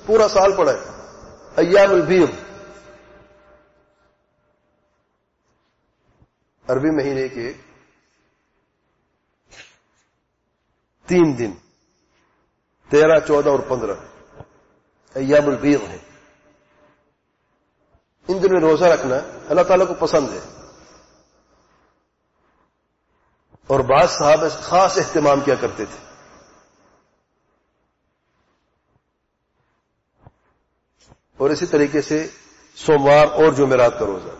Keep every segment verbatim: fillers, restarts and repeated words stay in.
پورا سال پڑا ہے. ایام البیض عربی مہینے کے تین دن تیرہ چودہ اور پندرہ ایام البیض ہیں. ان دنوں میں روزہ رکھنا اللہ تعالیٰ کو پسند ہے اور بعض صحابہ خاص اہتمام کیا کرتے تھے. اور اسی طریقے سے سوموار اور جمعرات کا روزہ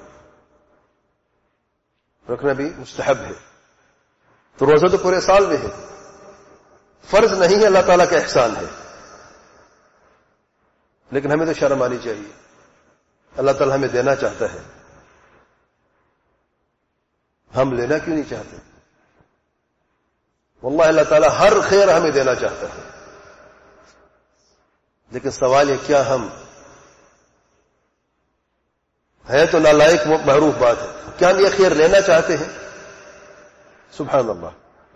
رکھنا بھی مستحب ہے. تو روزہ تو پورے سال میں ہے، فرض نہیں ہے، اللہ تعالیٰ کا احسان ہے. لیکن ہمیں تو شرم آنی چاہیے، اللہ تعالیٰ ہمیں دینا چاہتا ہے، ہم لینا کیوں نہیں چاہتے؟ واللہ اللہ تعالیٰ ہر خیر ہمیں دینا چاہتا ہے. لیکن سوال یہ کیا ہم ہے تو نالائق معروف بات ہے، کیا ہم یہ خیر لینا چاہتے ہیں؟ سبحان اللہ.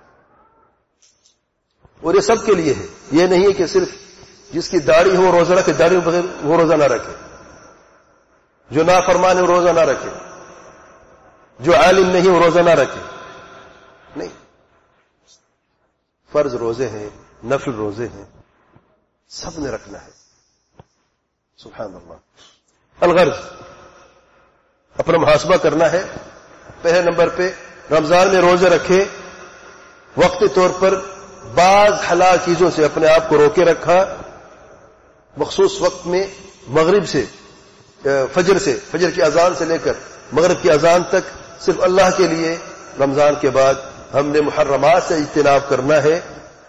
اور یہ سب کے لیے ہے، یہ نہیں ہے کہ صرف جس کی داڑھی ہو روزہ رکھے، داڑھی بغیر وہ روزہ نہ رکھے، جو نافرمان ہے وہ روزہ نہ رکھے، جو عالم نہیں وہ روزہ نہ رکھے. نہیں، فرض روزے ہیں، نفل روزے ہیں، سب نے رکھنا ہے. سبحان اللہ. الغرض اپنا محاسبہ کرنا ہے. پہلے نمبر پہ رمضان میں روزے رکھے، وقتی طور پر بعض حلال چیزوں سے اپنے آپ کو روکے رکھا، مخصوص وقت میں مغرب سے فجر سے فجر کی اذان سے لے کر مغرب کی اذان تک صرف اللہ کے لیے. رمضان کے بعد ہم نے محرمات سے اجتناب کرنا ہے،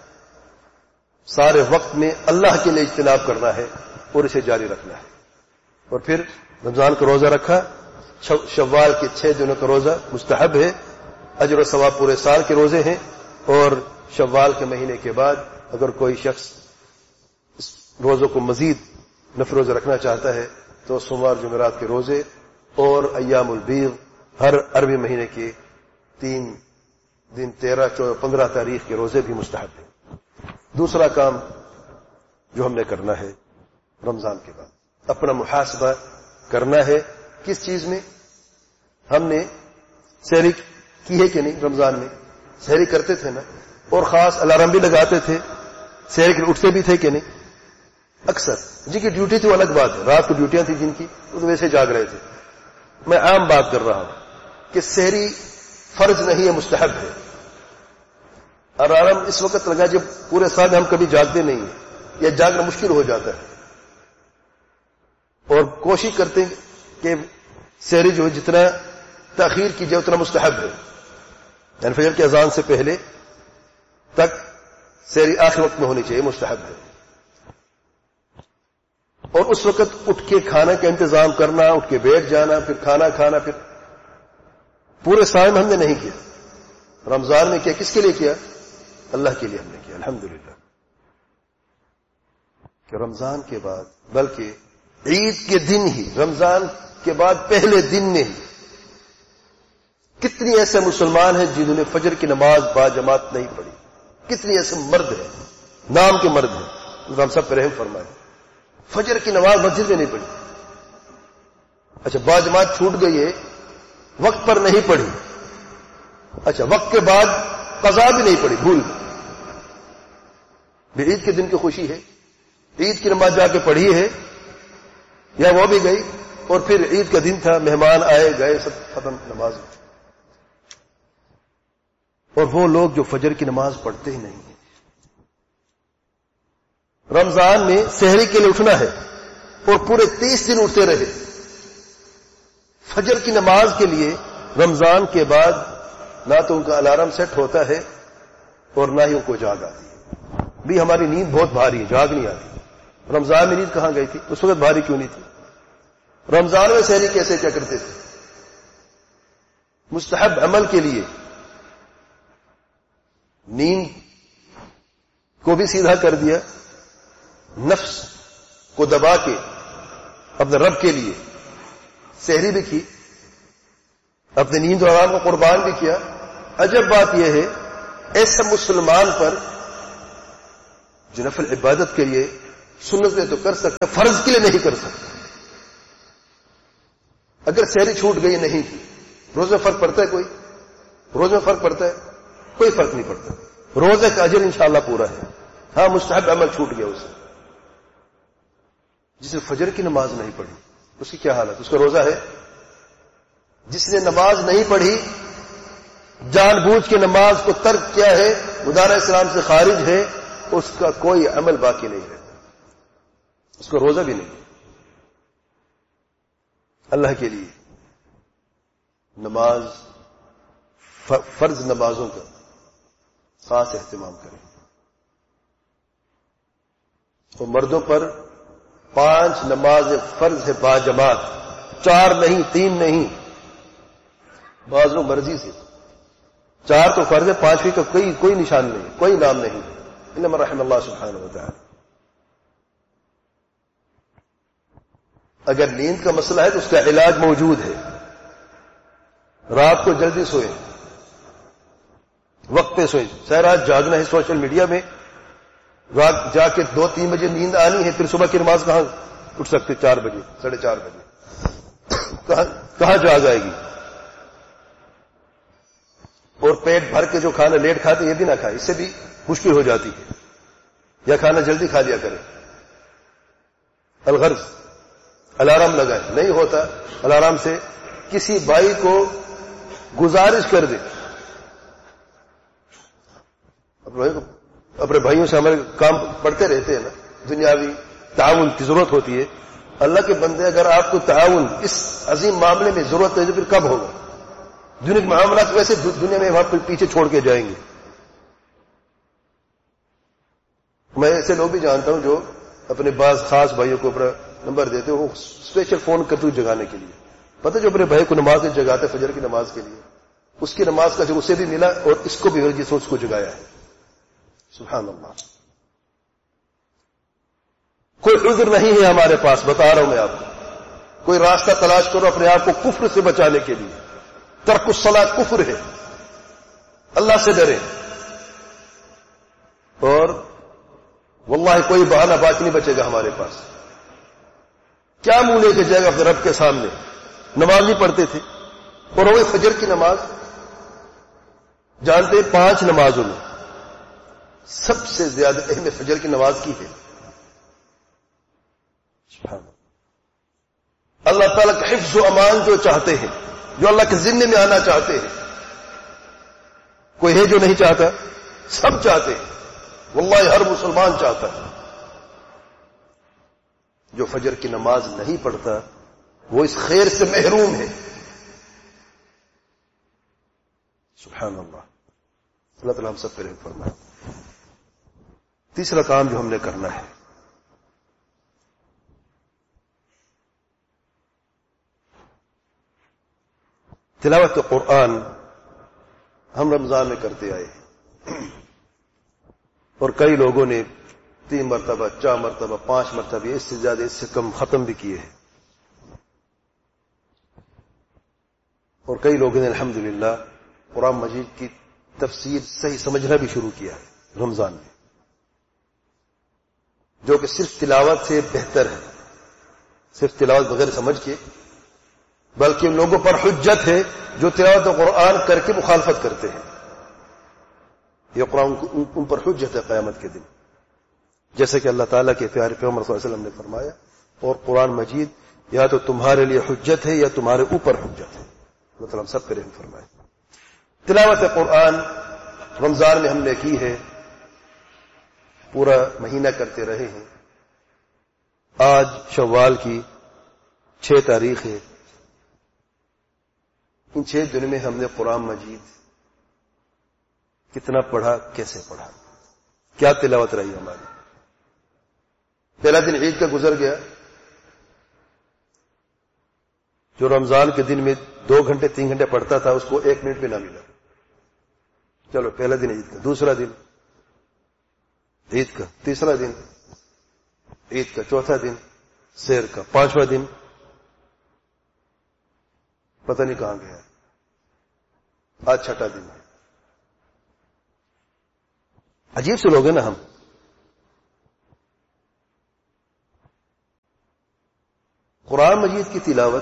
سارے وقت میں اللہ کے لیے اجتناب کرنا ہے اور اسے جاری رکھنا ہے. اور پھر رمضان کا روزہ رکھا، شوال کے چھ دنوں کا روزہ مستحب ہے، اجر و ثواب پورے سال کے روزے ہیں. اور شوال کے مہینے کے بعد اگر کوئی شخص اس روزوں کو مزید نفل روزہ رکھنا چاہتا ہے تو سوموار جمعرات کے روزے اور ایام البیض ہر عربی مہینے کے تین دن تیرہ چودہ پندرہ تاریخ کے روزے بھی مستحب ہیں. دوسرا کام جو ہم نے کرنا ہے رمضان کے بعد، اپنا محاسبہ کرنا ہے. کس چیز میں؟ ہم نے سحری کی ہے کہ نہیں؟ رمضان میں سحری کرتے تھے نا، اور خاص الارم بھی لگاتے تھے، سحری کے اٹھتے بھی تھے کہ نہیں؟ اکثر جن کی ڈیوٹی تھی وہ الگ بات ہے، رات کو ڈیوٹیاں تھیں جن کی وہ تو ویسے جاگ رہے تھے. میں عام بات کر رہا ہوں کہ سحری فرض نہیں ہے، مستحب ہے. الارم اس وقت لگا جب پورے سال میں ہم کبھی جاگتے نہیں ہیں یا جاگنا مشکل ہو جاتا ہے، اور کوشش کرتے ہیں کہ سحری جو ہے جتنا تاخیر کی جائے اتنا مستحب ہے. یعنی فجر کی اذان سے پہلے تک سحری آخر وقت میں ہونی چاہیے، مستحب ہے. اور اس وقت اٹھ کے کھانا کا انتظام کرنا، اٹھ کے بیٹھ جانا، پھر کھانا کھانا، پھر پورے سال میں ہم نے نہیں کیا. رمضان میں کیا؟ کس کے لیے کیا؟ اللہ کے لیے ہم نے کیا. الحمدللہ کہ رمضان کے بعد، بلکہ عید کے دن ہی، رمضان کے بعد پہلے دن میں ہی کتنی ایسے مسلمان ہیں جنہوں نے فجر کی نماز با جماعت نہیں پڑھی. کتنی ایسے مرد ہیں، نام کے مرد ہیں، ہم سب پر رحم فرمائے، فجر کی نماز مسجد میں نہیں پڑھی. اچھا با جماعت چھوٹ گئی ہے، وقت پر نہیں پڑھی. اچھا وقت کے بعد قضا بھی نہیں پڑھی، بھول بھی. عید کے دن کی خوشی ہے، عید کی نماز جا کے پڑھی ہے، یا وہ بھی گئی اور پھر عید کا دن تھا، مہمان آئے گئے، سب ختم نماز. اور وہ لوگ جو فجر کی نماز پڑھتے ہی نہیں ہیں. رمضان میں سحری کے لیے اٹھنا ہے اور پورے تیس دن اٹھتے رہے. فجر کی نماز کے لیے رمضان کے بعد نہ تو ان کا الارم سیٹ ہوتا ہے اور نہ ہی ان کو جاگ آتی ہے. بھی ہماری نیند بہت بھاری ہے، جاگ نہیں آتی. رمضان میں نیند کہاں گئی تھی؟ اس وقت بھاری کیوں نہیں تھی؟ رمضان میں سحری کیسے کیا کرتے تھے؟ مستحب عمل کے لیے نیند کو بھی سیدھا کر دیا، نفس کو دبا کے اپنے رب کے لیے سحری بھی کی، اپنے نیند اور آرام کو قربان بھی کیا. عجب بات یہ ہے، ایسے مسلمان پر جو نفل عبادت کے لیے سنت میں تو کر سکتا، فرض کے لیے نہیں کر سکتا. اگر سحری چھوٹ گئی نہیں تھی، روز میں فرق پڑتا ہے؟ کوئی روز میں فرق پڑتا ہے؟ کوئی فرق نہیں پڑتا. روزے کا اجر انشاءاللہ پورا ہے. ہاں مستحب عمل چھوٹ گیا اسے. جس نے فجر کی نماز نہیں پڑھی اس کی کیا حالت؟ اس کا روزہ ہے؟ جس نے نماز نہیں پڑھی، جان بوجھ کے نماز کو ترک کیا ہے، مدار اسلام سے خارج ہے، اس کا کوئی عمل باقی نہیں رہتا، اس کا روزہ بھی نہیں. اللہ کے لیے نماز، فرض نمازوں کا خاص اہتمام کریں. تو مردوں پر پانچ نماز فرض ہے با جماعت، چار نہیں، تین نہیں، بعضوں مرضی سے. چار تو فرض ہے، پانچویں کا کوئی کوئی نشان نہیں، کوئی نام نہیں. انما رحم اللہ سبحانہ وتعالی. اگر نیند کا مسئلہ ہے تو اس کا علاج موجود ہے. رات کو جلدی سوئے، وقت پہ سوئے. سہ رات جاگنا ہے سوشل میڈیا میں، رات جا کے دو تین بجے نیند آنی ہے، پھر صبح کی نماز کہاں اٹھ سکتے؟ چار بجے، ساڑھے چار بجے کہاں کہاں جاگ آئے گی؟ اور پیٹ بھر کے جو کھانا لیٹ کھاتے یہ بھی نہ کھائے، اس سے بھی مشکل ہو جاتی ہے. یا کھانا جلدی کھا لیا کرے. الغرض الارم لگائے، نہیں ہوتا الارم سے کسی بھائی کو گزارش کر دے. اپنے بھائیوں سے ہمارے کام پڑتے رہتے ہیں نا، دنیاوی تعاون کی ضرورت ہوتی ہے. اللہ کے بندے، اگر آپ کو تعاون اس عظیم معاملے میں ضرورت ہے تو پھر کب ہوگا؟ دنیا کے معاملات ویسے دنیا میں وہاں پیچھے چھوڑ کے جائیں گے. میں ایسے لوگ بھی جانتا ہوں جو اپنے بعض خاص بھائیوں کو اپنا نمبر دیتے، وہ اسپیشل فون کرتے ہوئے جگانے کے لیے. پتہ جو اپنے بھائی کو نماز میں جگاتے فجر کی نماز کے لیے، اس کی نماز کا جو اسے بھی ملا اور اس کو بھی جس اس کو جگایا ہے. سبحان اللہ. کوئی عذر نہیں ہے ہمارے پاس، بتا رہا ہوں میں آپ کو. کوئی راستہ تلاش کرو اپنے آپ کو کفر سے بچانے کے لیے. ترک الصلاۃ کفر ہے. اللہ سے ڈرے. اور واللہ کوئی بہانہ باقی نہیں بچے گا ہمارے پاس. کیا منہ لے کے جائے گا اپنے رب کے سامنے؟ نماز نہیں پڑھتے تھے، اور وہ فجر کی نماز جانتے پانچ نمازوں میں سب سے زیادہ اہم فجر کی نماز کی ہے. سبحان اللہ. اللہ تعالیٰ کا حفظ و امان جو چاہتے ہیں، جو اللہ کے ذمے میں آنا چاہتے ہیں، کوئی ہے جو نہیں چاہتا؟ سب چاہتے ہیں. واللہ ہر مسلمان چاہتا ہے. جو فجر کی نماز نہیں پڑھتا وہ اس خیر سے محروم ہے. سبحان اللہ. اللہ تعالیٰ ہم سب پہ رحم فرمائے. تیسرا کام جو ہم نے کرنا ہے، تلاوت قرآن ہم رمضان میں کرتے آئے ہیں، اور کئی لوگوں نے تین مرتبہ، چار مرتبہ، پانچ مرتبہ، اس سے زیادہ، اس سے کم ختم بھی کیے ہیں. اور کئی لوگوں نے الحمدللہ قرآن مجید کی تفسیر صحیح سمجھنا بھی شروع کیا ہے رمضان میں، جو کہ صرف تلاوت سے بہتر ہے. صرف تلاوت بغیر سمجھ کے، بلکہ ان لوگوں پر حجت ہے جو تلاوت قرآن کر کے مخالفت کرتے ہیں. یہ قرآن ان پر حجت ہے قیامت کے دن. جیسے کہ اللہ تعالیٰ کے پیارے پیغمبر صلی اللہ علیہ وسلم نے فرمایا، اور قرآن مجید یا تو تمہارے لیے حجت ہے یا تمہارے اوپر حجت ہے. اللہ تعالیٰ ہم سب پہ رحم فرمائے. تلاوت قرآن رمضان میں ہم نے کی ہے، پورا مہینہ کرتے رہے ہیں. آج شوال کی چھ تاریخ ہے. ان چھ دنوں میں ہم نے قرآن مجید کتنا پڑھا، کیسے پڑھا، کیا تلاوت رہی ہماری. پہلا دن عید کا گزر گیا، جو رمضان کے دن میں دو گھنٹے تین گھنٹے پڑھتا تھا اس کو ایک منٹ بھی نہ ملا. چلو پہلا دن عید کا، دوسرا دن عید کا، تیسرا دن عید کا، چوتھا دن سیر کا، پانچواں دن پتہ نہیں کہاں گیا. آج چھٹا دن ہے. عجیب سے لوگ ہیں نا ہم. قرآن مجید کی تلاوت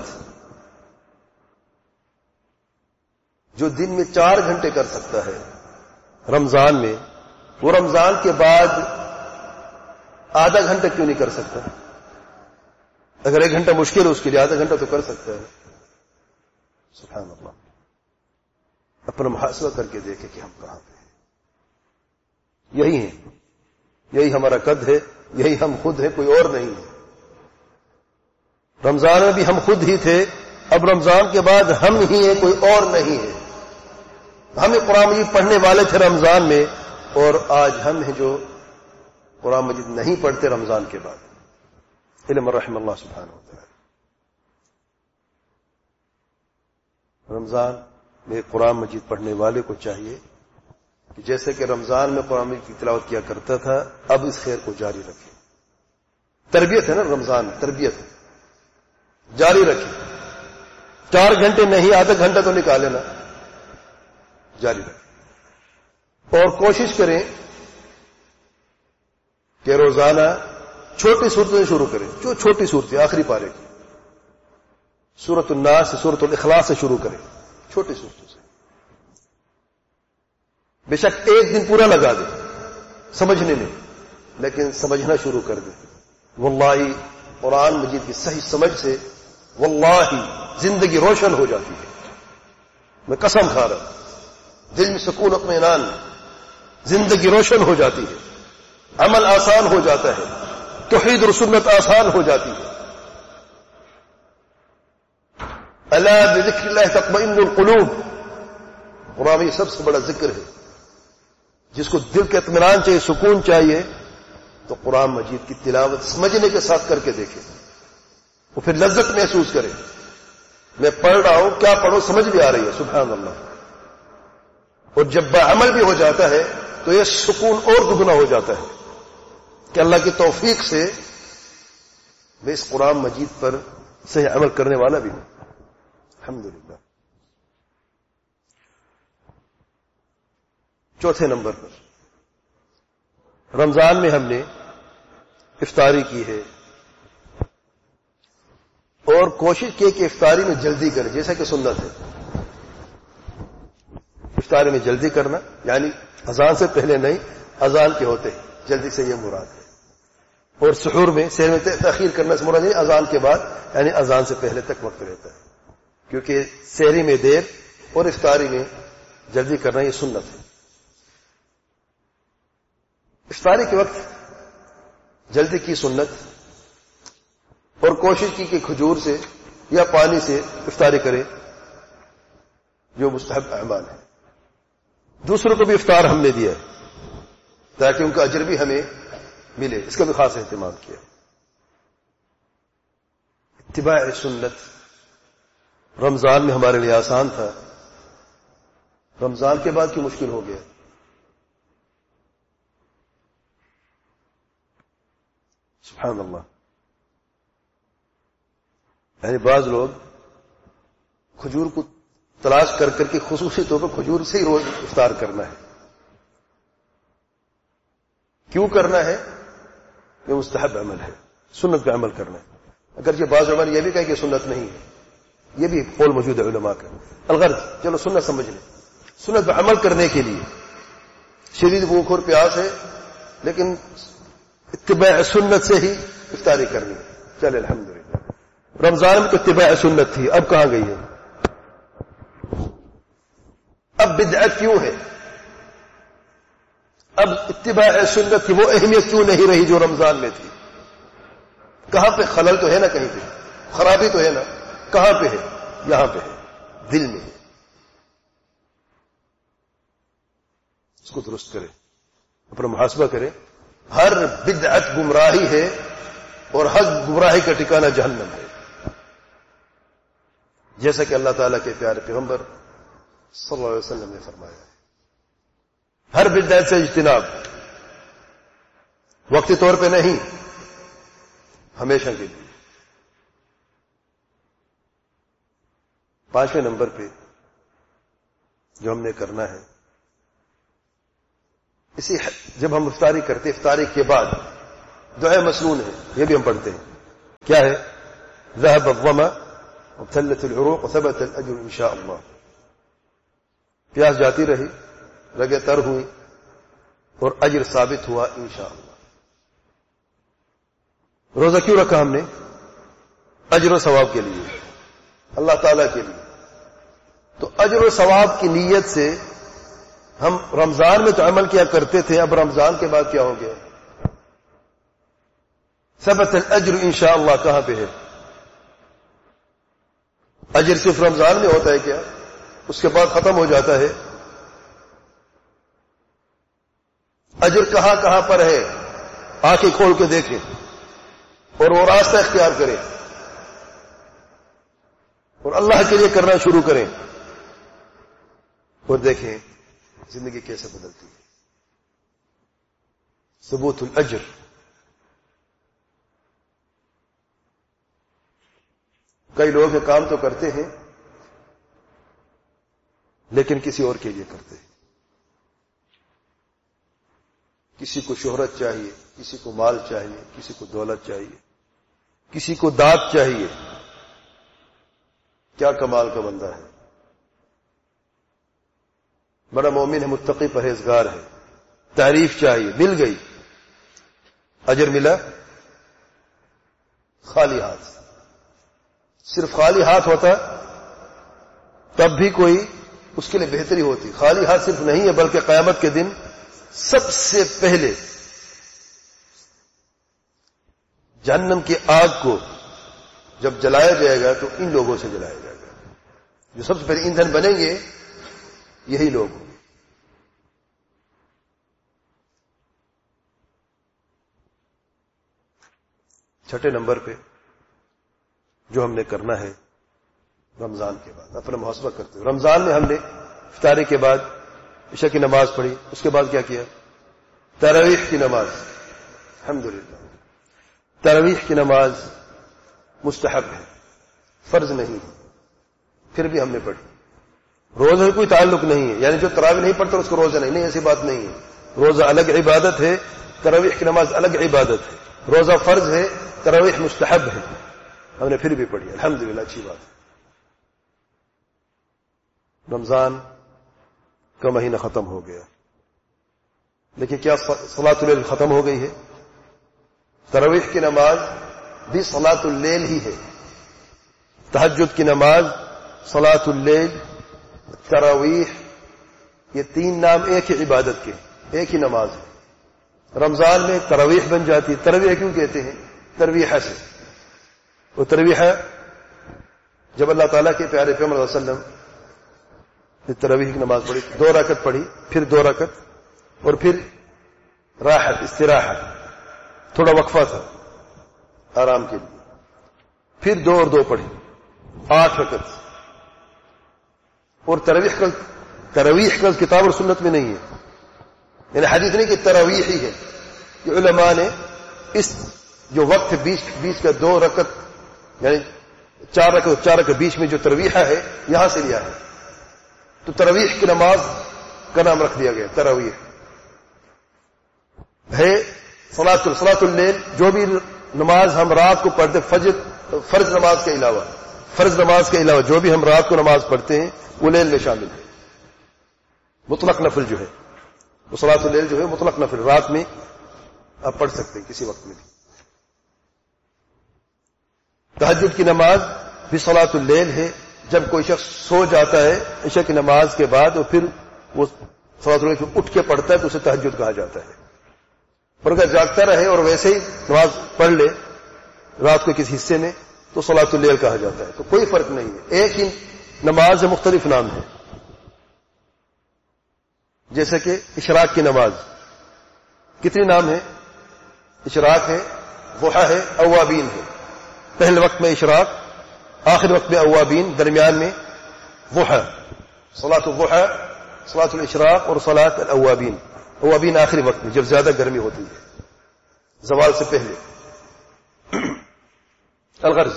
جو دن میں چار گھنٹے کر سکتا ہے رمضان میں، وہ رمضان کے بعد آدھا گھنٹہ کیوں نہیں کر سکتا؟ اگر ایک گھنٹہ مشکل ہے اس کے لیے آدھا گھنٹہ تو کر سکتا ہے. سبحان اللہ. اپنا محاسبہ کر کے دیکھیں کہ ہم کہاں پہ ہیں. یہی ہیں، یہی ہمارا قد ہے، یہی ہم خود ہیں، کوئی اور نہیں ہے. رمضان میں بھی ہم خود ہی تھے، اب رمضان کے بعد ہم ہی ہیں، کوئی اور نہیں ہے. ہمیں قرآن مجید پڑھنے والے تھے رمضان میں، اور آج ہم ہیں جو قرآن مجید نہیں پڑھتے رمضان کے بعد. علم رحم اللہ سبحانہ و تعالی. رمضان میں قرآن مجید پڑھنے والے کو چاہیے کہ جیسے کہ رمضان میں قرآن مجید کی تلاوت کیا کرتا تھا، اب اس خیر کو جاری رکھے. تربیت ہے نا رمضان میں، تربیت ہے، جاری رکھے. چار گھنٹے نہیں، آدھا گھنٹہ تو نکالے نا، جاری رکھے. اور کوشش کریں کہ روزانہ چھوٹی صورتوں سے شروع کریں. جو چھوٹی صورتیں آخری پارے کی، سورۃ الناس سے سورۃ الاخلاص سے شروع کریں، چھوٹی صورتوں سے. بے شک ایک دن پورا لگا دیں سمجھنے میں، لیکن سمجھنا شروع کر دیں. واللہ قرآن مجید کی صحیح سمجھ سے واللہ زندگی روشن ہو جاتی ہے. میں قسم کھا رہا ہوں، دل میں سکون اطمینان، زندگی روشن ہو جاتی ہے، عمل آسان ہو جاتا ہے، توحید اور سنت آسان ہو جاتی ہے. الا بذکر اللہ تطمئن القلوب. قرآن یہ سب سے بڑا ذکر ہے. جس کو دل کے اطمینان چاہیے، سکون چاہیے، تو قرآن مجید کی تلاوت سمجھنے کے ساتھ کر کے دیکھیں، وہ پھر لذت محسوس کرے. میں پڑھ رہا ہوں، کیا پڑھوں سمجھ بھی آ رہی ہے. سبحان اللہ. اور جب بعمل بھی ہو جاتا ہے تو یہ سکون اور دگنا ہو جاتا ہے کہ اللہ کی توفیق سے میں اس قرآن مجید پر صحیح عمل کرنے والا بھی ہوں. الحمدللہ. چوتھے نمبر پر رمضان میں ہم نے افطاری کی ہے، اور کوشش کی کہ افطاری میں جلدی کریں، جیسا کہ سنت ہے. افطاری میں جلدی کرنا یعنی اذان سے پہلے نہیں، اذان کے ہوتے جلدی سے، یہ مراد ہے. اور سحور میں سحر میں تاخیر کرنا سے مراد نہیں، اذان کے بعد یعنی اذان سے پہلے تک وقت رہتا ہے. کیونکہ سحری میں دیر اور افطاری میں جلدی کرنا یہ سنت ہے. افطاری کے وقت جلدی کی سنت، اور کوشش کی کہ کھجور سے یا پانی سے افطاری کرے، جو مستحب اعمال ہے. دوسروں کو بھی افطار ہم نے دیا ہے تاکہ ان کا اجر بھی ہمیں ملے، اس کا بھی خاص اہتمام کیا. اتباع سنت رمضان میں ہمارے لیے آسان تھا، رمضان کے بعد کی مشکل ہو گیا. سبحان اللہ. یعنی بعض لوگ کھجور کو تلاش کر کر کے خصوصی طور پر کھجور سے ہی روز افطار کرنا ہے. کیوں کرنا ہے؟ یہ مستحب عمل ہے، سنت کا عمل کرنا ہے. اگرچہ بعض علماء نے یہ بھی کہا کہ سنت نہیں ہے، یہ بھی قول موجود ہے علماء کا. الغرض چلو سنت سمجھ لیں، سنت پر عمل کرنے کے لیے شدید بھوک اور پیاس ہے، لیکن اتباع سنت سے ہی افطاری کرنی ہے. چلے الحمدللہ. رمضان میں تو اتباع سنت تھی، اب کہاں گئی ہے؟ اب بدعت کیوں ہے؟ اب اتباع سنت کی وہ اہمیت کیوں نہیں رہی جو رمضان میں تھی؟ کہاں پہ خلل تو ہے نا، کہیں پہ خرابی تو ہے نا. کہاں پہ ہے؟ یہاں پہ ہے، دل میں ہے. اس کو درست کرے، اپنا محاسبہ کرے. ہر بدعت گمراہی ہے، اور ہر گمراہی کا ٹھکانہ جہنم ہے، جیسا کہ اللہ تعالیٰ کے پیارے پیغمبر صلی اللہ علیہ وسلم نے فرمایا ہے. ہر بدعت سے اجتناب، وقتی طور پہ نہیں، ہمیشہ کے لیے. پانچویں نمبر پہ جو ہم نے کرنا ہے، اسی جب ہم افطاری کرتے افطاری کے بعد دعائے مسنون ہے، یہ بھی ہم پڑھتے ہیں. کیا ہے؟ ذهب الظما وابتلت العروق وثبت الاجر ان شاء اللہ. پیاس جاتی رہی، رگیں تر ہوئی اور اجر ثابت ہوا انشاءاللہ. روزہ کیوں رکھا ہم نے؟ اجر و ثواب کے لیے، اللہ تعالیٰ کے لیے. تو اجر و ثواب کی نیت سے ہم رمضان میں تو عمل کیا کرتے تھے، اب رمضان کے بعد کیا ہو گیا؟ ثبت الاجر انشاءاللہ کہاں پہ ہے؟ اجر صرف رمضان میں ہوتا ہے کیا؟ اس کے بعد ختم ہو جاتا ہے. اجر کہاں کہاں پر ہے؟ آنکھیں کھول کے دیکھیں اور وہ راستہ اختیار کریں اور اللہ کے لیے کرنا شروع کریں اور دیکھیں زندگی کیسے بدلتی ہے. ثبوت الاجر. کئی لوگ یہ کام تو کرتے ہیں لیکن کسی اور کے لیے کرتے ہیں. کسی کو شہرت چاہیے، کسی کو مال چاہیے، کسی کو دولت چاہیے، کسی کو داد چاہیے. کیا کمال کا بندہ ہے، بڑا مومن ہے، متقی پرہیزگار ہے، تعریف چاہیے، مل گئی، اجر ملا. خالی ہاتھ، صرف خالی ہاتھ ہوتا تب بھی کوئی اس کے لیے بہتری ہوتی. خالی ہاتھ صرف نہیں ہے بلکہ قیامت کے دن سب سے پہلے جہنم کی آگ کو جب جلایا جائے گا تو ان لوگوں سے جلایا جائے گا. جو سب سے پہلے ایندھن بنیں گے یہی لوگ ہوں گے. چھٹے نمبر پہ جو ہم نے کرنا ہے رمضان کے بعد اپنا محاسبہ کرتے ہوئے، رمضان میں ہم نے افطاری کے بعد عشاء کی نماز پڑھی، اس کے بعد کیا کیا؟ تراویح کی نماز. الحمدللہ تراویح کی نماز مستحب ہے، فرض نہیں ہے، پھر بھی ہم نے پڑھی. روزہ سے کوئی تعلق نہیں ہے، یعنی جو تراویح نہیں پڑھتا اس کو روزہ نہیں، نہیں ایسی بات نہیں ہے. روزہ الگ عبادت ہے، تراویح کی نماز الگ عبادت ہے. روزہ فرض ہے، تراویح مستحب ہے، ہم نے پھر بھی پڑھی. الحمدللہ اچھی بات ہے. رمضان کا مہینہ ختم ہو گیا، لیکن کیا صلاۃ اللیل ختم ہو گئی ہے؟ تراویح کی نماز بھی صلاۃ اللیل ہی ہے. تہجد کی نماز، صلاۃ اللیل، تراویح، یہ تین نام ایک ہی عبادت کے، ایک ہی نماز ہے. رمضان میں تراویح بن جاتی. تراویح کیوں کہتے ہیں؟ ترویحہ سے. وہ ترویحہ جب اللہ تعالیٰ کے پیارے پیغمبر صلی اللہ علیہ وسلم نے تراویح کی نماز پڑھی، دو رکعت پڑھی، پھر دو رکعت اور پھر راحت، استراحت، تھوڑا وقفہ تھا آرام کے لیے، پھر دو اور دو پڑھی، آٹھ رکعت. اور تراویح کا تراویح کا کتاب اور سنت میں نہیں ہے، یعنی حدیث نہیں کہ تراویح ہی ہے. کہ علماء نے اس جو وقت بیچ بیچ کا دو رکعت یعنی چار رکعت چار رکعت بیچ میں جو تراویح ہے یہاں سے لیا ہے. تو تراویح کی نماز کا نام رکھ دیا گیا. تراویح ہے صلاۃ صلاۃ اللیل، جو بھی نماز ہم رات کو پڑھتے فجر فرض نماز کے علاوہ فرض نماز کے علاوہ جو بھی ہم رات کو نماز پڑھتے ہیں وہ لیل میں شامل ہے. مطلق نفل جو ہے وہ صلاۃ اللیل جو ہے مطلق نفل، رات میں آپ پڑھ سکتے ہیں کسی وقت میں بھی. تہجد کی نماز بھی صلاۃ اللیل ہے. جب کوئی شخص سو جاتا ہے عشاء کی نماز کے بعد اور پھر وہ صلاۃ اللیل اٹھ کے پڑھتا ہے تو اسے تہجد کہا جاتا ہے. اور اگر جاگتا رہے اور ویسے ہی نماز پڑھ لے رات کے کسی حصے میں تو صلاۃ اللیل کہا جاتا ہے. تو کوئی فرق نہیں ہے، ایک ہی نماز ہے، مختلف نام ہے. جیسے کہ اشراق کی نماز کتنے نام ہے؟ اشراق ہے، ضحیٰ ہے، اوابین ہے. پہلے وقت میں اشراق، آخر وقت میں اوابین، درمیان میں ضحیٰ. صلاۃ الضحیٰ، صلاۃ الاشراق اور صلاۃ الاوابین. اوابین آخری وقت میں جب زیادہ گرمی ہوتی ہے، زوال سے پہلے. الغرض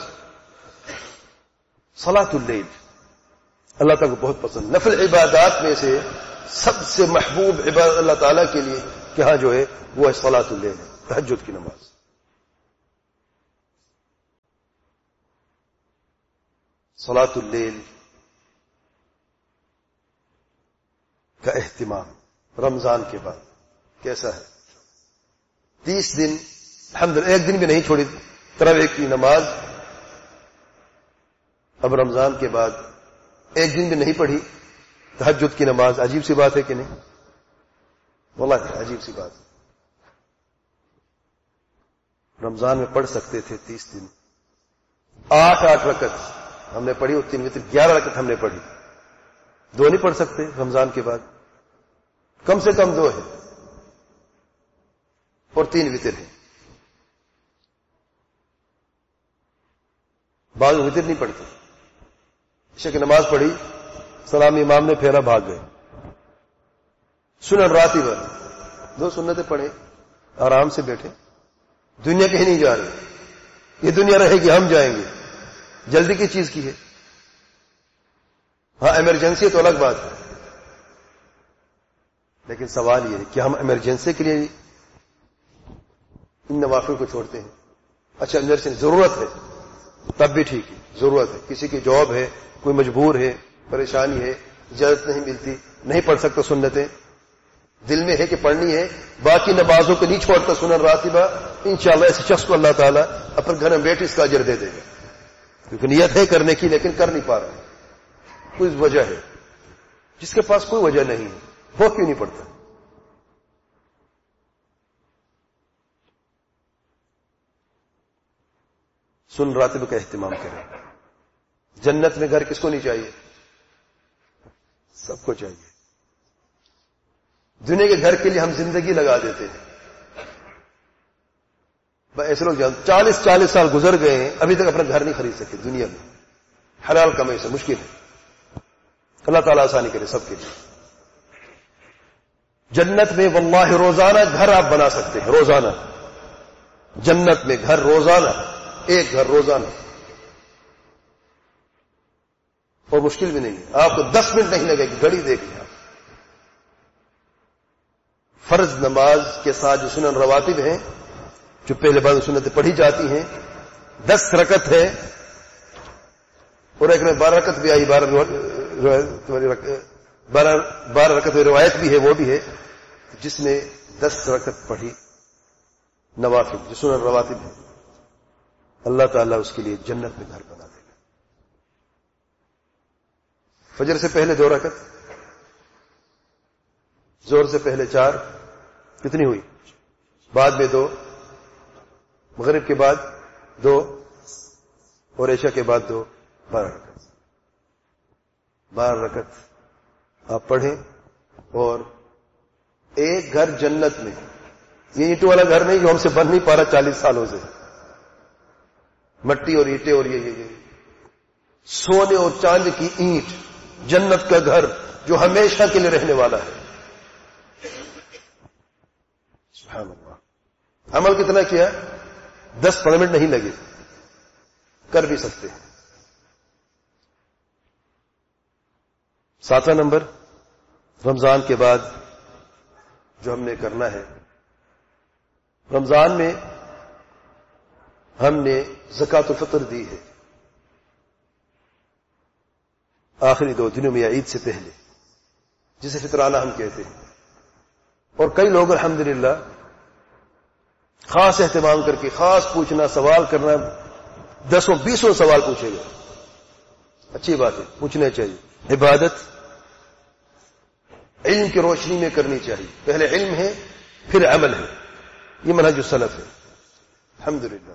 صلاۃ اللیل اللہ تعالیٰ کو بہت پسند. نفل عبادات میں سے سب سے محبوب عبادت اللہ تعالیٰ کے لیے کہ ہاں جو ہے وہ ہے صلاۃ اللیل ہے، تہجد کی نماز. صلاۃ اللیل کا اہتمام رمضان کے بعد کیسا ہے؟ تیس دن الحمدللہ ایک دن بھی نہیں چھوڑی تراویح کی نماز، اب رمضان کے بعد ایک دن بھی نہیں پڑھی تہجد کی نماز. عجیب سی بات ہے کہ نہیں؟ واللہ عجیب سی بات. رمضان میں پڑھ سکتے تھے تیس دن آٹھ آٹھ رکعت ہم نے پڑھی، اور تین وتر گیارہ رکعت ہم نے پڑھی. دو نہیں پڑھ سکتے رمضان کے بعد؟ کم سے کم دو ہے اور تین وتر ہے. بعض وتر نہیں پڑھتے، عشاء کی نماز پڑھی، سلام امام نے پھیرا، بھاگ گئے. سنن راتبہ دو سنتیں پڑھیں، آرام سے بیٹھے. دنیا کہیں نہیں جا رہی، یہ دنیا رہے گی، ہم جائیں گے. جلدی کی چیز کی ہے؟ ہاں ایمرجنسی تو الگ بات ہے، لیکن سوال یہ ہے کہ ہم ایمرجنسی کے لیے ان نوافل کو چھوڑتے ہیں. اچھا ایمرجنسی ضرورت ہے تب بھی ٹھیک ہے، ضرورت ہے، کسی کی جاب ہے، کوئی مجبور ہے، پریشانی ہے، اجازت نہیں ملتی، نہیں پڑھ سکتا سنتیں، دل میں ہے کہ پڑھنی ہے، باقی نمازوں کو نہیں چھوڑتا سنن راتبہ، انشاءاللہ ایسے شخص کو اللہ تعالیٰ اپنے گھر میں بیٹھ اس کا اجر دے دے گا، کیونکہ نیت ہے کرنے کی لیکن کر نہیں پا رہا ہے. کوئی وجہ ہے، جس کے پاس کوئی وجہ نہیں ہے وہ کیوں نہیں پڑھتا؟ سن راتب کا اہتمام کریں. جنت میں گھر کس کو نہیں چاہیے؟ سب کو چاہیے. دنیا کے گھر کے لیے ہم زندگی لگا دیتے ہیں. ایسے لوگ جان چالیس چالیس سال گزر گئے ہیں، ابھی تک اپنا گھر نہیں خرید سکے دنیا میں. حلال کمائی سے مشکل ہے. اللہ تعالیٰ آسانی کرے سب کے لیے. جنت میں واللہ روزانہ گھر آپ بنا سکتے ہیں، روزانہ جنت میں گھر، روزانہ ایک گھر روزانہ، اور مشکل بھی نہیں ہے. آپ کو دس منٹ نہیں لگے گی، گھڑی دیکھ لیں. فرض نماز کے ساتھ جو سنن رواتب ہیں، جو پہلے بعد سنتیں پڑھی جاتی ہیں، دس رکعت ہے، اور ایک میں بارہ رکعت بھی آئی، بارہ بارہ بارہ رکعت روایت بھی ہے، وہ بھی ہے، جس نے دس رکعت پڑھی نوافل جو سنن رواتب ہے، اللہ تعالیٰ اس کے لیے جنت میں گھر بنا دے گا. فجر سے پہلے دو رکعت، زور سے پہلے چار، کتنی ہوئی؟ بعد میں دو، مغرب کے بعد دو، اور عشاء کے بعد دو، بارہ رکعت. بارہ رکعت آپ پڑھیں، اور ایک گھر جنت میں. یہ اینٹوں والا گھر نہیں جو ہم سے بن نہیں پا رہا چالیس سالوں سے، مٹی اور اینٹیں اور یہ یہ یہ سونے اور چاندی کی اینٹ، جنت کا گھر جو ہمیشہ کے لیے رہنے والا ہے. سبحان اللہ. عمل کتنا کیا؟ دس پندرہ منٹ نہیں لگے، کر بھی سکتے ہیں. ساتواں نمبر رمضان کے بعد جو ہم نے کرنا ہے، رمضان میں ہم نے زکوٰۃ الفطر دی ہے آخری دو دنوں میں یا عید سے پہلے، جسے فطرانہ ہم کہتے ہیں. اور کئی لوگ الحمدللہ خاص اہتمام کر کے خاص پوچھنا، سوال کرنا، دسوں بیسوں سوال پوچھے گا. اچھی بات ہے، پوچھنے چاہیے. عبادت علم کی روشنی میں کرنی چاہیے. پہلے علم ہے پھر عمل ہے، یہ منہج السلف ہے الحمدللہ.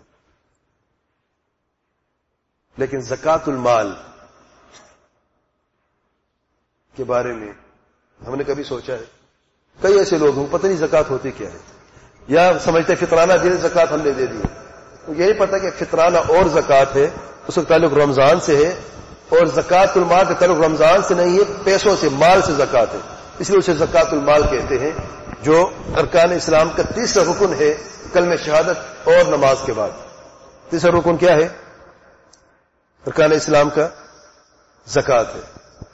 لیکن زکوٰۃ المال کے بارے میں ہم نے کبھی سوچا ہے؟ کئی ایسے لوگ ہیں پتہ نہیں زکوٰۃ ہوتی کیا ہے، یا سمجھتے فطرانہ دے زکوٰۃ ہم نے دے دی. یہی پتہ کہ فطرانہ اور زکوٰۃ ہے، اس کا تعلق رمضان سے ہے، اور زکوٰۃ المال کا تعلق رمضان سے نہیں ہے، پیسوں سے، مال سے زکوٰۃ ہے، اس لیے اسے زکوٰۃ المال کہتے ہیں، جو ارکان اسلام کا تیسرا رکن ہے کلمہ شہادت اور نماز کے بعد. تیسرا رکن کیا ہے ارکان اسلام کا؟ زکوٰۃ ہے.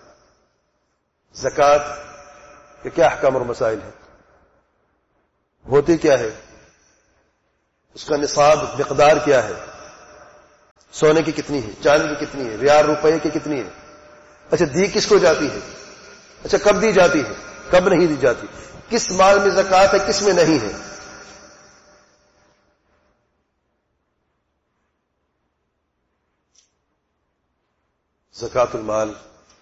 زکوٰۃ کے کیا احکام اور مسائل ہیں؟ ہوتی کیا ہے؟ اس کا نصاب مقدار کیا ہے؟ سونے کی کتنی ہے, چاندی کی کتنی ہے, ریال روپے کی کتنی ہے. اچھا دی کس کو جاتی ہے؟ اچھا کب دی جاتی ہے, کب نہیں دی جاتی, کس مال میں زکوٰۃ ہے, کس میں نہیں ہے. زکوٰۃ المال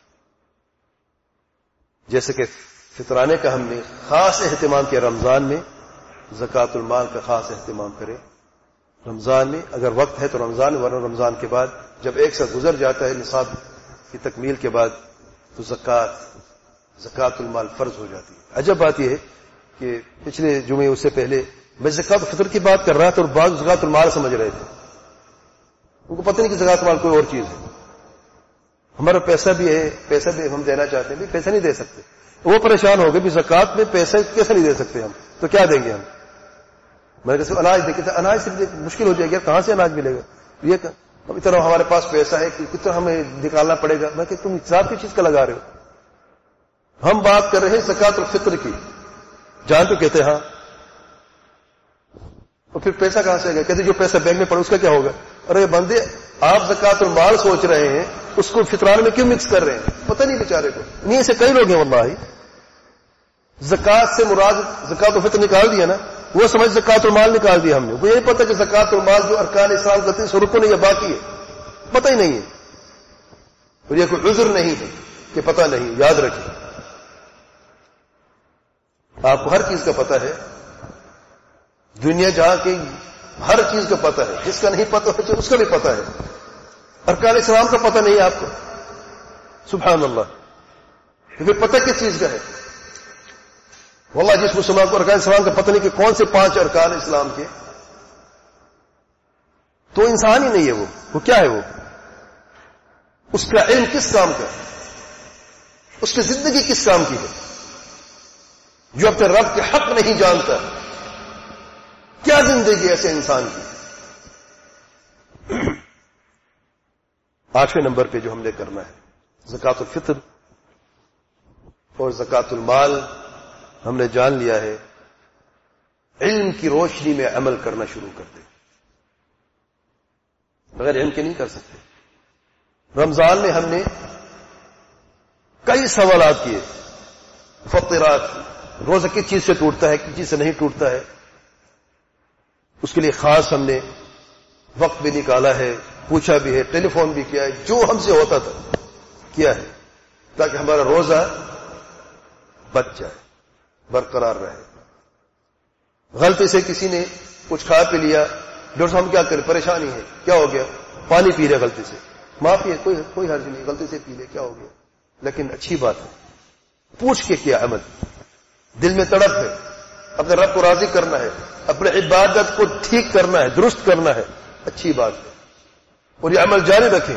جیسے کہ فطرانے کا ہم نے خاص اہتمام کیا, رمضان میں زکوٰۃ المال کا خاص اہتمام کرے. رمضان میں اگر وقت ہے تو رمضان, ورنہ رمضان کے بعد جب ایک سال گزر جاتا ہے نصاب کی تکمیل کے بعد تو زکوٰۃ زکوٰۃ المال فرض ہو جاتی ہے. عجب بات یہ ہے کہ پچھلے جمعے اس سے پہلے میں زکوٰۃ فطر کی بات کر رہا تھا اور بعض زکوٰۃ المال سمجھ رہے تھے. ان کو پتہ نہیں کہ زکوٰۃ المال کوئی اور چیز ہے. ہمارا پیسہ بھی ہے, پیسہ بھی ہم دینا چاہتے ہیں, بھی پیسہ نہیں دے سکتے. وہ پریشان ہو گئے بھی زکوٰۃ میں پیسہ کیسے نہیں دے سکتے ہم, تو کیا دیں گے ہم. میں نے کہا اناج دے کے, اناج سے مشکل ہو جائے گا, کہاں سے اناج ملے گا. یہ اتنا ہمارے پاس پیسہ ہے کہ کتنا ہمیں نکالنا پڑے گا. میں کہ تم حساب کی چیز کا لگا رہے ہو. ہم بات کر رہے ہیں زکوٰۃ الفطر کی, جان تو کہتے ہاں, اور پھر پیسہ کہاں سے آئے گا. کہتے جو پیسہ بینک میں پڑے اس کا کیا ہوگا. ارے بندے آپ زکوٰۃ المال سوچ رہے ہیں, اس کو فطران میں کیوں مکس کر رہے ہیں, پتہ نہیں بیچارے کو. نہیں ایسے کئی لوگ ہیں واللہ, زکوٰۃ سے مراد زکوٰۃ الفطر نکال دیا نا, وہ سمجھ زکوٰۃ المال نکال دیا ہم نے. وہ یہی پتہ کہ زکوٰۃ المال جو ارکان اسلام کا تیس رکن ہے یا باقی ہے, پتہ ہی نہیں ہے. اور یہ کوئی عذر نہیں ہے کہ پتہ نہیں. یاد رکھیں آپ کو ہر چیز کا پتہ ہے, دنیا جہاں کی ہر چیز کا پتہ ہے. جس کا نہیں پتہ ہے اس کا بھی پتہ ہے. ارکان اسلام کا پتہ نہیں ہے آپ کو, سبحان اللہ. پھر پتہ کس چیز کا ہے. واللہ جس مسلمان کو ارکان اسلام کا پتہ نہیں کہ کون سے پانچ ارکان اسلام کے, تو انسان ہی نہیں ہے. وہ وہ کیا ہے, وہ اس کا علم کس کام کا, اس کی زندگی کس کام کی ہے. جو اپنے رب کے حق نہیں جانتا, کیا زندگی ایسے انسان کی. آٹھویں نمبر پہ جو ہم نے کرنا ہے زکوٰۃ الفطر اور زکوٰۃ المال, ہم نے جان لیا ہے علم کی روشنی میں عمل کرنا شروع کر دیں. بغیر علم کے نہیں کر سکتے. رمضان میں ہم نے کئی سوالات کیے, فطرات, روزہ کس چیز سے ٹوٹتا ہے, کس چیز سے نہیں ٹوٹتا ہے. اس کے لیے خاص ہم نے وقت بھی نکالا ہے, پوچھا بھی ہے, ٹیلی فون بھی کیا ہے, جو ہم سے ہوتا تھا کیا ہے, تاکہ ہمارا روزہ بچ جائے, برقرار رہے. غلطی سے کسی نے کچھ کھا پی لیا, ڈاکٹر صاحب ہم کیا کریں, پریشانی ہے, کیا ہو گیا, پانی پی رہے غلطی سے, معافی ہے, کوئی کوئی حرج نہیں, غلطی سے پی لے, کیا ہو گیا. لیکن اچھی بات ہے پوچھ کے کیا عمل, دل میں تڑپ ہے, اپنے رب کو راضی کرنا ہے, اپنے عبادت کو ٹھیک کرنا ہے, درست کرنا ہے, اچھی بات ہے. اور یہ عمل جاری رکھیں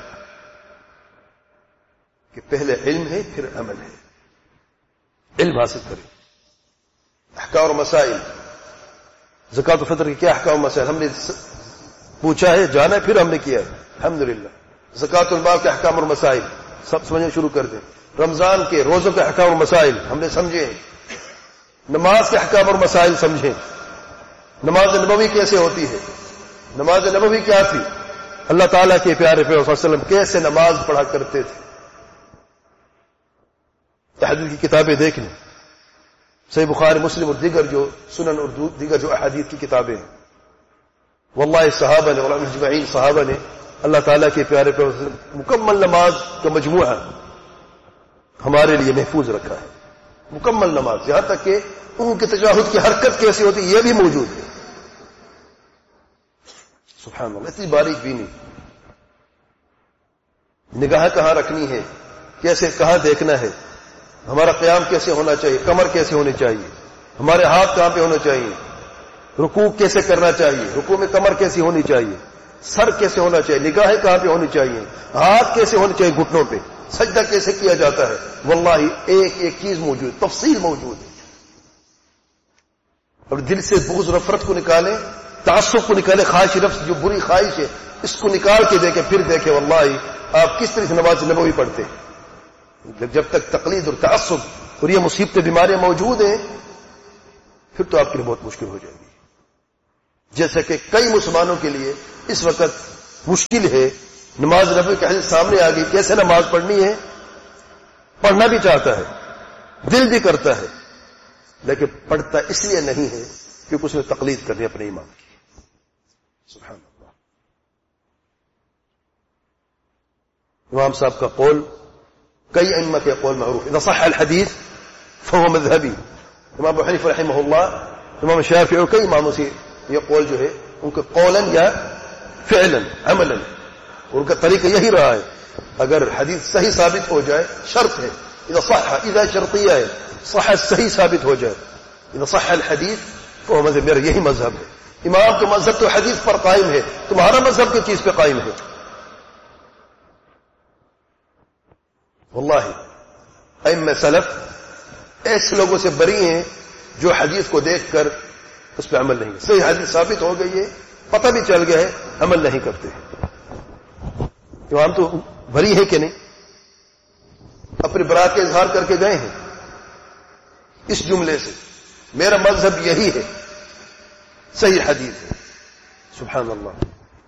کہ پہلے علم ہے پھر عمل ہے. علم حاصل کریں. احکام اور مسائل, زکوٰۃ الفطر کے کیا احکام و مسائل ہم نے پوچھا ہے, جانا ہے, پھر ہم نے کیا ہے الحمدللہ. زکوٰۃ المال کے احکام اور مسائل سب سمجھنا شروع کر دیں. رمضان کے روزوں کے احکام اور مسائل ہم نے سمجھے. نماز کے احکام اور مسائل سمجھیں. نماز نبوی کیسے ہوتی ہے, نماز نبوی کیا تھی, اللہ تعالیٰ کے پیارے پیغمبر صلی اللہ علیہ وسلم کیسے نماز پڑھا کرتے تھے. حدیث کی کتابیں دیکھ لیں, صحیح بخاری, مسلم اور دیگر جو سنن اور دیگر جو احادیث کی کتابیں ہیں. واللہ صحابہ نے, علماء اجمعین صحابہ نے اللہ تعالیٰ کے پیارے پیغمبر صلی اللہ علیہ وسلم مکمل نماز کا مجموعہ ہمارے لیے محفوظ رکھا ہے. مکمل نماز, یہاں تک کہ ان کی تشہد کی حرکت کیسی ہوتی یہ بھی موجود ہے. سبحان اللہ, اتنی باریک بھی نہیں. نگاہ کہاں رکھنی ہے, کیسے کہاں دیکھنا ہے, ہمارا قیام کیسے ہونا چاہیے, کمر کیسے ہونی چاہیے, ہمارے ہاتھ کہاں پہ ہونا چاہیے, رکوع کیسے کرنا چاہیے, رکوع میں کمر کیسی ہونی چاہیے, سر کیسے ہونا چاہیے, نگاہیں کہاں پہ ہونی چاہیے, ہاتھ کیسے ہونے چاہیے گھٹنوں پہ, سجدہ کیسے کیا جاتا ہے. واللہ ایک ایک چیز موجود, تفصیل موجود ہے. اور دل سے بغض نفرت کو نکالیں, تعصب کو نکالے, خواہش نفس جو بری خواہش ہے اس کو نکال کے دیکھیں, پھر دیکھیں واللہ آپ کس طرح سے نماز نبوی پڑھتے. جب تک تقلید اور تعصب اور یہ مصیبتیں بیماریاں موجود ہیں پھر تو آپ کے لیے بہت مشکل ہو جائے گی. جیسے کہ کئی مسلمانوں کے لیے اس وقت مشکل ہے. نماز نبی کی حدیث سامنے آ گئی, کیسے نماز پڑھنی ہے, پڑھنا بھی چاہتا ہے, دل بھی کرتا ہے, لیکن پڑھتا اس لیے نہیں ہے کیونکہ اس نے تقلید کرنی اپنے امام کی. سبحان اللہ. امام صاحب کا قول کئی ائمہ کے قول معروف, اذا صح الحدیث فهو مذهبی. امام ابو حنیفہ رحمہ اللہ, امام شافعی اور کئی اماموں سے یہ قول جو ہے ان کے قولا یا فعلا عملا, ان کا طریقہ یہی رہا ہے. اگر حدیث صحیح ثابت ہو جائے, شرط ہے اذا صح, اذا شرطیہ ہے, صح صحیح ثابت ہو جائے, اذا صح الحدیث فهو مذهب, میرا یہی مذہب ہے. امام کا مذہب تو حدیث پر قائم ہے, تمہارا مذہب کس چیز پہ قائم ہے؟ واللہ ائمہ سلف ایسے لوگوں سے بری ہیں جو حدیث کو دیکھ کر اس پہ عمل نہیں کرتے. صحیح حدیث ثابت ہو گئی ہے, پتہ بھی چل گیا ہے, عمل نہیں کرتے. امام تو بری ہے کہ نہیں, اپنی برات کا اظہار کر کے گئے ہیں اس جملے سے, میرا مذہب یہی ہے, صحیح حدیث ہے. سبحان اللہ.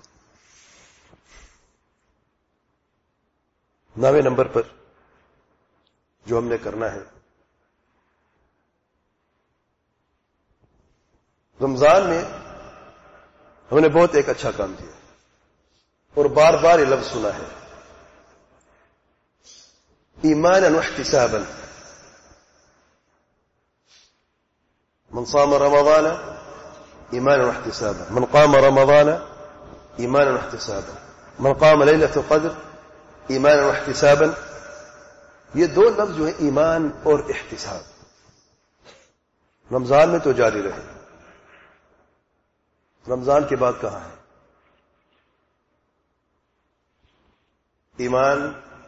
نویں نمبر پر جو ہم نے کرنا ہے, رمضان میں ہم نے بہت ایک اچھا کام کیا اور بار بار یہ لفظ سنا ہے, ایمانا واحتسابا. من صام رمضان ایمانا واحتسابا, من قام رمضان ایمانا واحتسابا, من قام ليلة القدر ایمانا واحتسابا. یہ دو لفظ جو ہے ایمان اور احتساب, رمضان میں تو جاری رہے. رمضان کے بعد کہاں ہے ایمان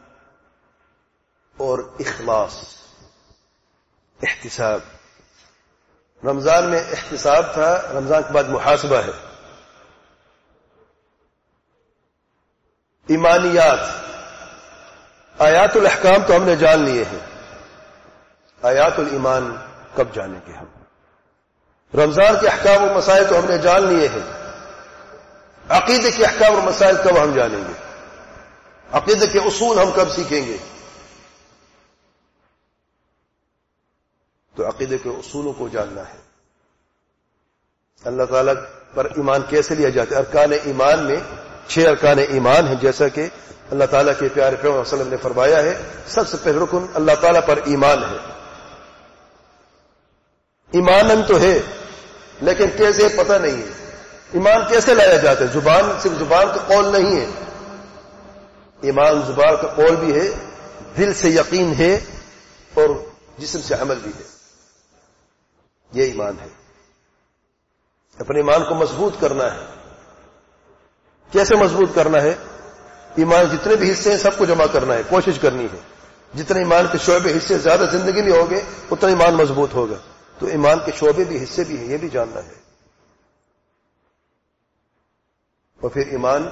اور اخلاص, احتساب. رمضان میں احتساب تھا, رمضان کے بعد محاسبہ ہے. ایمانیات, آیات الاحکام تو ہم نے جان لیے ہیں, آیات الایمان کب جانیں گے ہم؟ رمضان کے احکام اور مسائل تو ہم نے جان لیے ہیں, عقیدے کے احکام اور مسائل کب ہم جانیں گے؟ عقیدے کے اصول ہم کب سیکھیں گے؟ تو عقیدے کے اصولوں کو جاننا ہے. اللہ تعالیٰ پر ایمان کیسے لیا جاتا ہے؟ ارکان ایمان میں چھ ارکان ایمان ہیں, جیسا کہ اللہ تعالیٰ کے پیارے پیغمبر صلی اللہ علیہ وسلم نے فرمایا ہے. سب سے پہلا رکن اللہ تعالیٰ پر ایمان ہے. ایمانن تو ہے لیکن کیسے پتہ نہیں ہے. ایمان کیسے لایا جاتا ہے؟ زبان, صرف زبان کا قول نہیں ہے. ایمان زبان کا قول بھی ہے, دل سے یقین ہے اور جسم سے عمل بھی ہے. یہ ایمان ہے. اپنے ایمان کو مضبوط کرنا ہے. کیسے مضبوط کرنا ہے؟ ایمان جتنے بھی حصے ہیں سب کو جمع کرنا ہے, کوشش کرنی ہے. جتنے ایمان کے شعبے حصے زیادہ زندگی میں ہوگے اتنا ایمان مضبوط ہوگا. تو ایمان کے شعبے بھی حصے بھی ہیں, یہ بھی جاننا ہے. اور پھر ایمان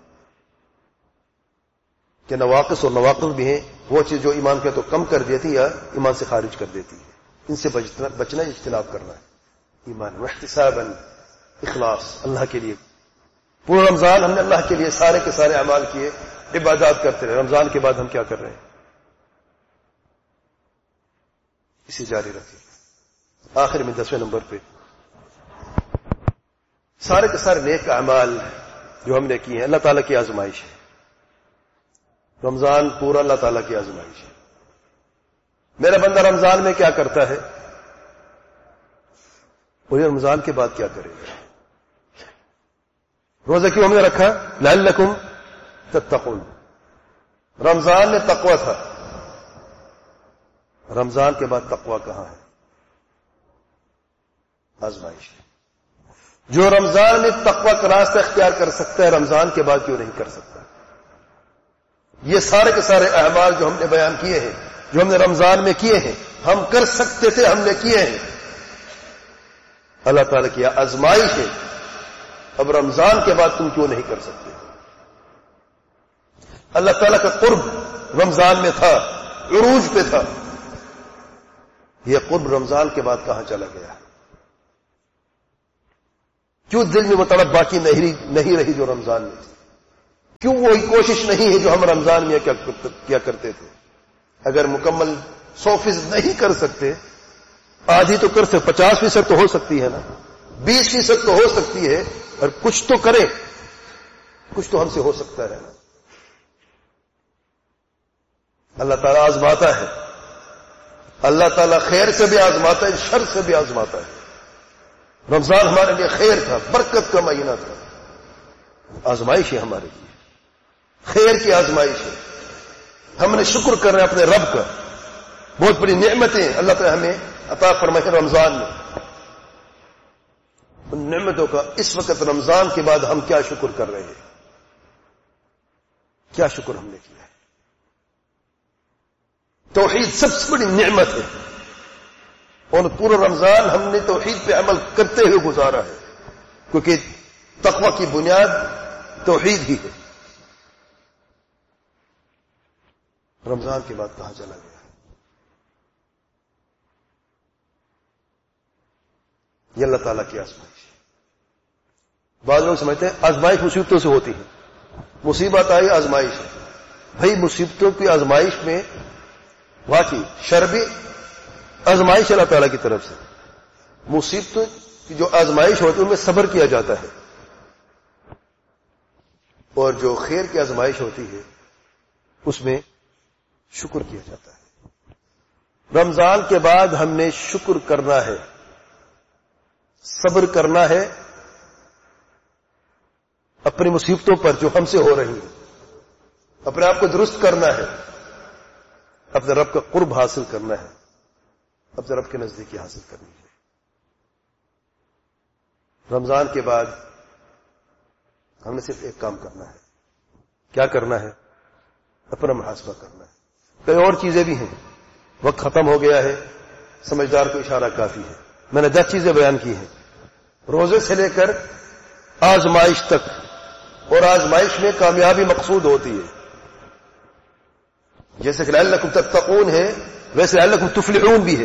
کے نواقص اور نواقص بھی ہیں, وہ چیز جو ایمان کے تو کم کر دیتی یا ایمان سے خارج کر دیتی ہے, ان سے بچنا بچنا اجتناب کرنا ہے. ایمان واحتسابا, اخلاص, اللہ کے لیے. پورا رمضان ہم نے اللہ کے لیے سارے کے سارے اعمال کیے, عبادات کرتے رہے. رمضان کے بعد ہم کیا کر رہے ہیں؟ اسے جاری رکھیں. آخر میں دسویں نمبر پہ سارے کے سارے نیک اعمال جو ہم نے کیے ہیں اللہ تعالیٰ کی آزمائش ہے. رمضان پورا اللہ تعالیٰ کی آزمائش ہے. میرا بندہ رمضان میں کیا کرتا ہے اور یہ رمضان کے بعد کیا کرے گا؟ روزہ کیوں ہم نے رکھا؟ لعلکم تتقون. رمضان میں تقوی تھا, رمضان کے بعد تقوی کہاں ہے؟ آزمائش ہے. جو رمضان میں تقوی کا راستہ اختیار کر سکتا ہے رمضان کے بعد کیوں نہیں کر سکتا؟ یہ سارے کے سارے اعمال جو ہم نے بیان کیے ہیں, جو ہم نے رمضان میں کیے ہیں, ہم کر سکتے تھے, ہم نے کیے ہیں. اللہ تعالیٰ کی آزمائش ہے. اب رمضان کے بعد تم کیوں نہیں کر سکتے؟ اللہ تعالیٰ کا قرب رمضان میں تھا, عروج پہ تھا. یہ قرب رمضان کے بعد کہاں چلا گیا؟ کیوں دل میں وہ طلب باقی نہیں نہیں رہی جو رمضان میں تھی؟ کیوں وہی کوشش نہیں ہے جو ہم رمضان میں کیا کرتے تھے؟ اگر مکمل سو فیصد نہیں کر سکتے، آدھی تو کر سکتے، پچاس فیصد تو ہو سکتی ہے نا، بیس فیصد تو ہو سکتی ہے، اور کچھ تو کریں، کچھ تو ہم سے ہو سکتا ہے نا۔ اللہ تعالیٰ آزماتا ہے، اللہ تعالیٰ خیر سے بھی آزماتا ہے، شر سے بھی آزماتا ہے۔ رمضان ہمارے لیے خیر تھا، برکت کا مہینہ تھا، آزمائش ہے ہمارے لیے، خیر کی آزمائش ہے۔ ہم نے شکر کر رہے ہیں اپنے رب کا، بہت بڑی نعمتیں اللہ تعالیٰ ہمیں عطا فرمائے رمضان میں۔ ان نعمتوں کا اس وقت رمضان کے بعد ہم کیا شکر کر رہے ہیں؟ کیا شکر ہم نے کیا ہے؟ توحید سب سے بڑی نعمت ہے، اور پورا رمضان ہم نے توحید پہ عمل کرتے ہوئے گزارا ہے، کیونکہ تقوی کی بنیاد توحید ہی ہے۔ رمضان کے بعد کہاں چلا گیا؟ یہ اللہ تعالیٰ کی آزمائش ہے۔ بعض لوگ سمجھتے ہیں آزمائش مصیبتوں سے ہوتی ہے، مصیبت آئی آزمائش ہے۔ بھائی مصیبتوں کی آزمائش میں واقعی شر بھی آزمائش اللہ تعالیٰ کی طرف سے، مصیبتوں کی جو آزمائش ہوتی ہے ان میں صبر کیا جاتا ہے، اور جو خیر کی آزمائش ہوتی ہے اس میں شکر کیا جاتا ہے۔ رمضان کے بعد ہم نے شکر کرنا ہے، صبر کرنا ہے اپنی مصیبتوں پر جو ہم سے ہو رہی ہیں، اپنے آپ کو درست کرنا ہے، اپنے رب کا قرب حاصل کرنا ہے، اپنے رب کے نزدیکی حاصل کرنی ہے۔ رمضان کے بعد ہم نے صرف ایک کام کرنا ہے۔ کیا کرنا ہے؟ اپنا محاسبہ کرنا ہے۔ کئی اور چیزیں بھی ہیں، وقت ختم ہو گیا ہے، سمجھدار کو اشارہ کافی ہے۔ میں نے دس چیزیں بیان کی ہیں، روزے سے لے کر آزمائش تک، اور آزمائش میں کامیابی مقصود ہوتی ہے، جیسے کہ لعلکم تتقون ہے، ویسے لعلکم تفلحون بھی ہے۔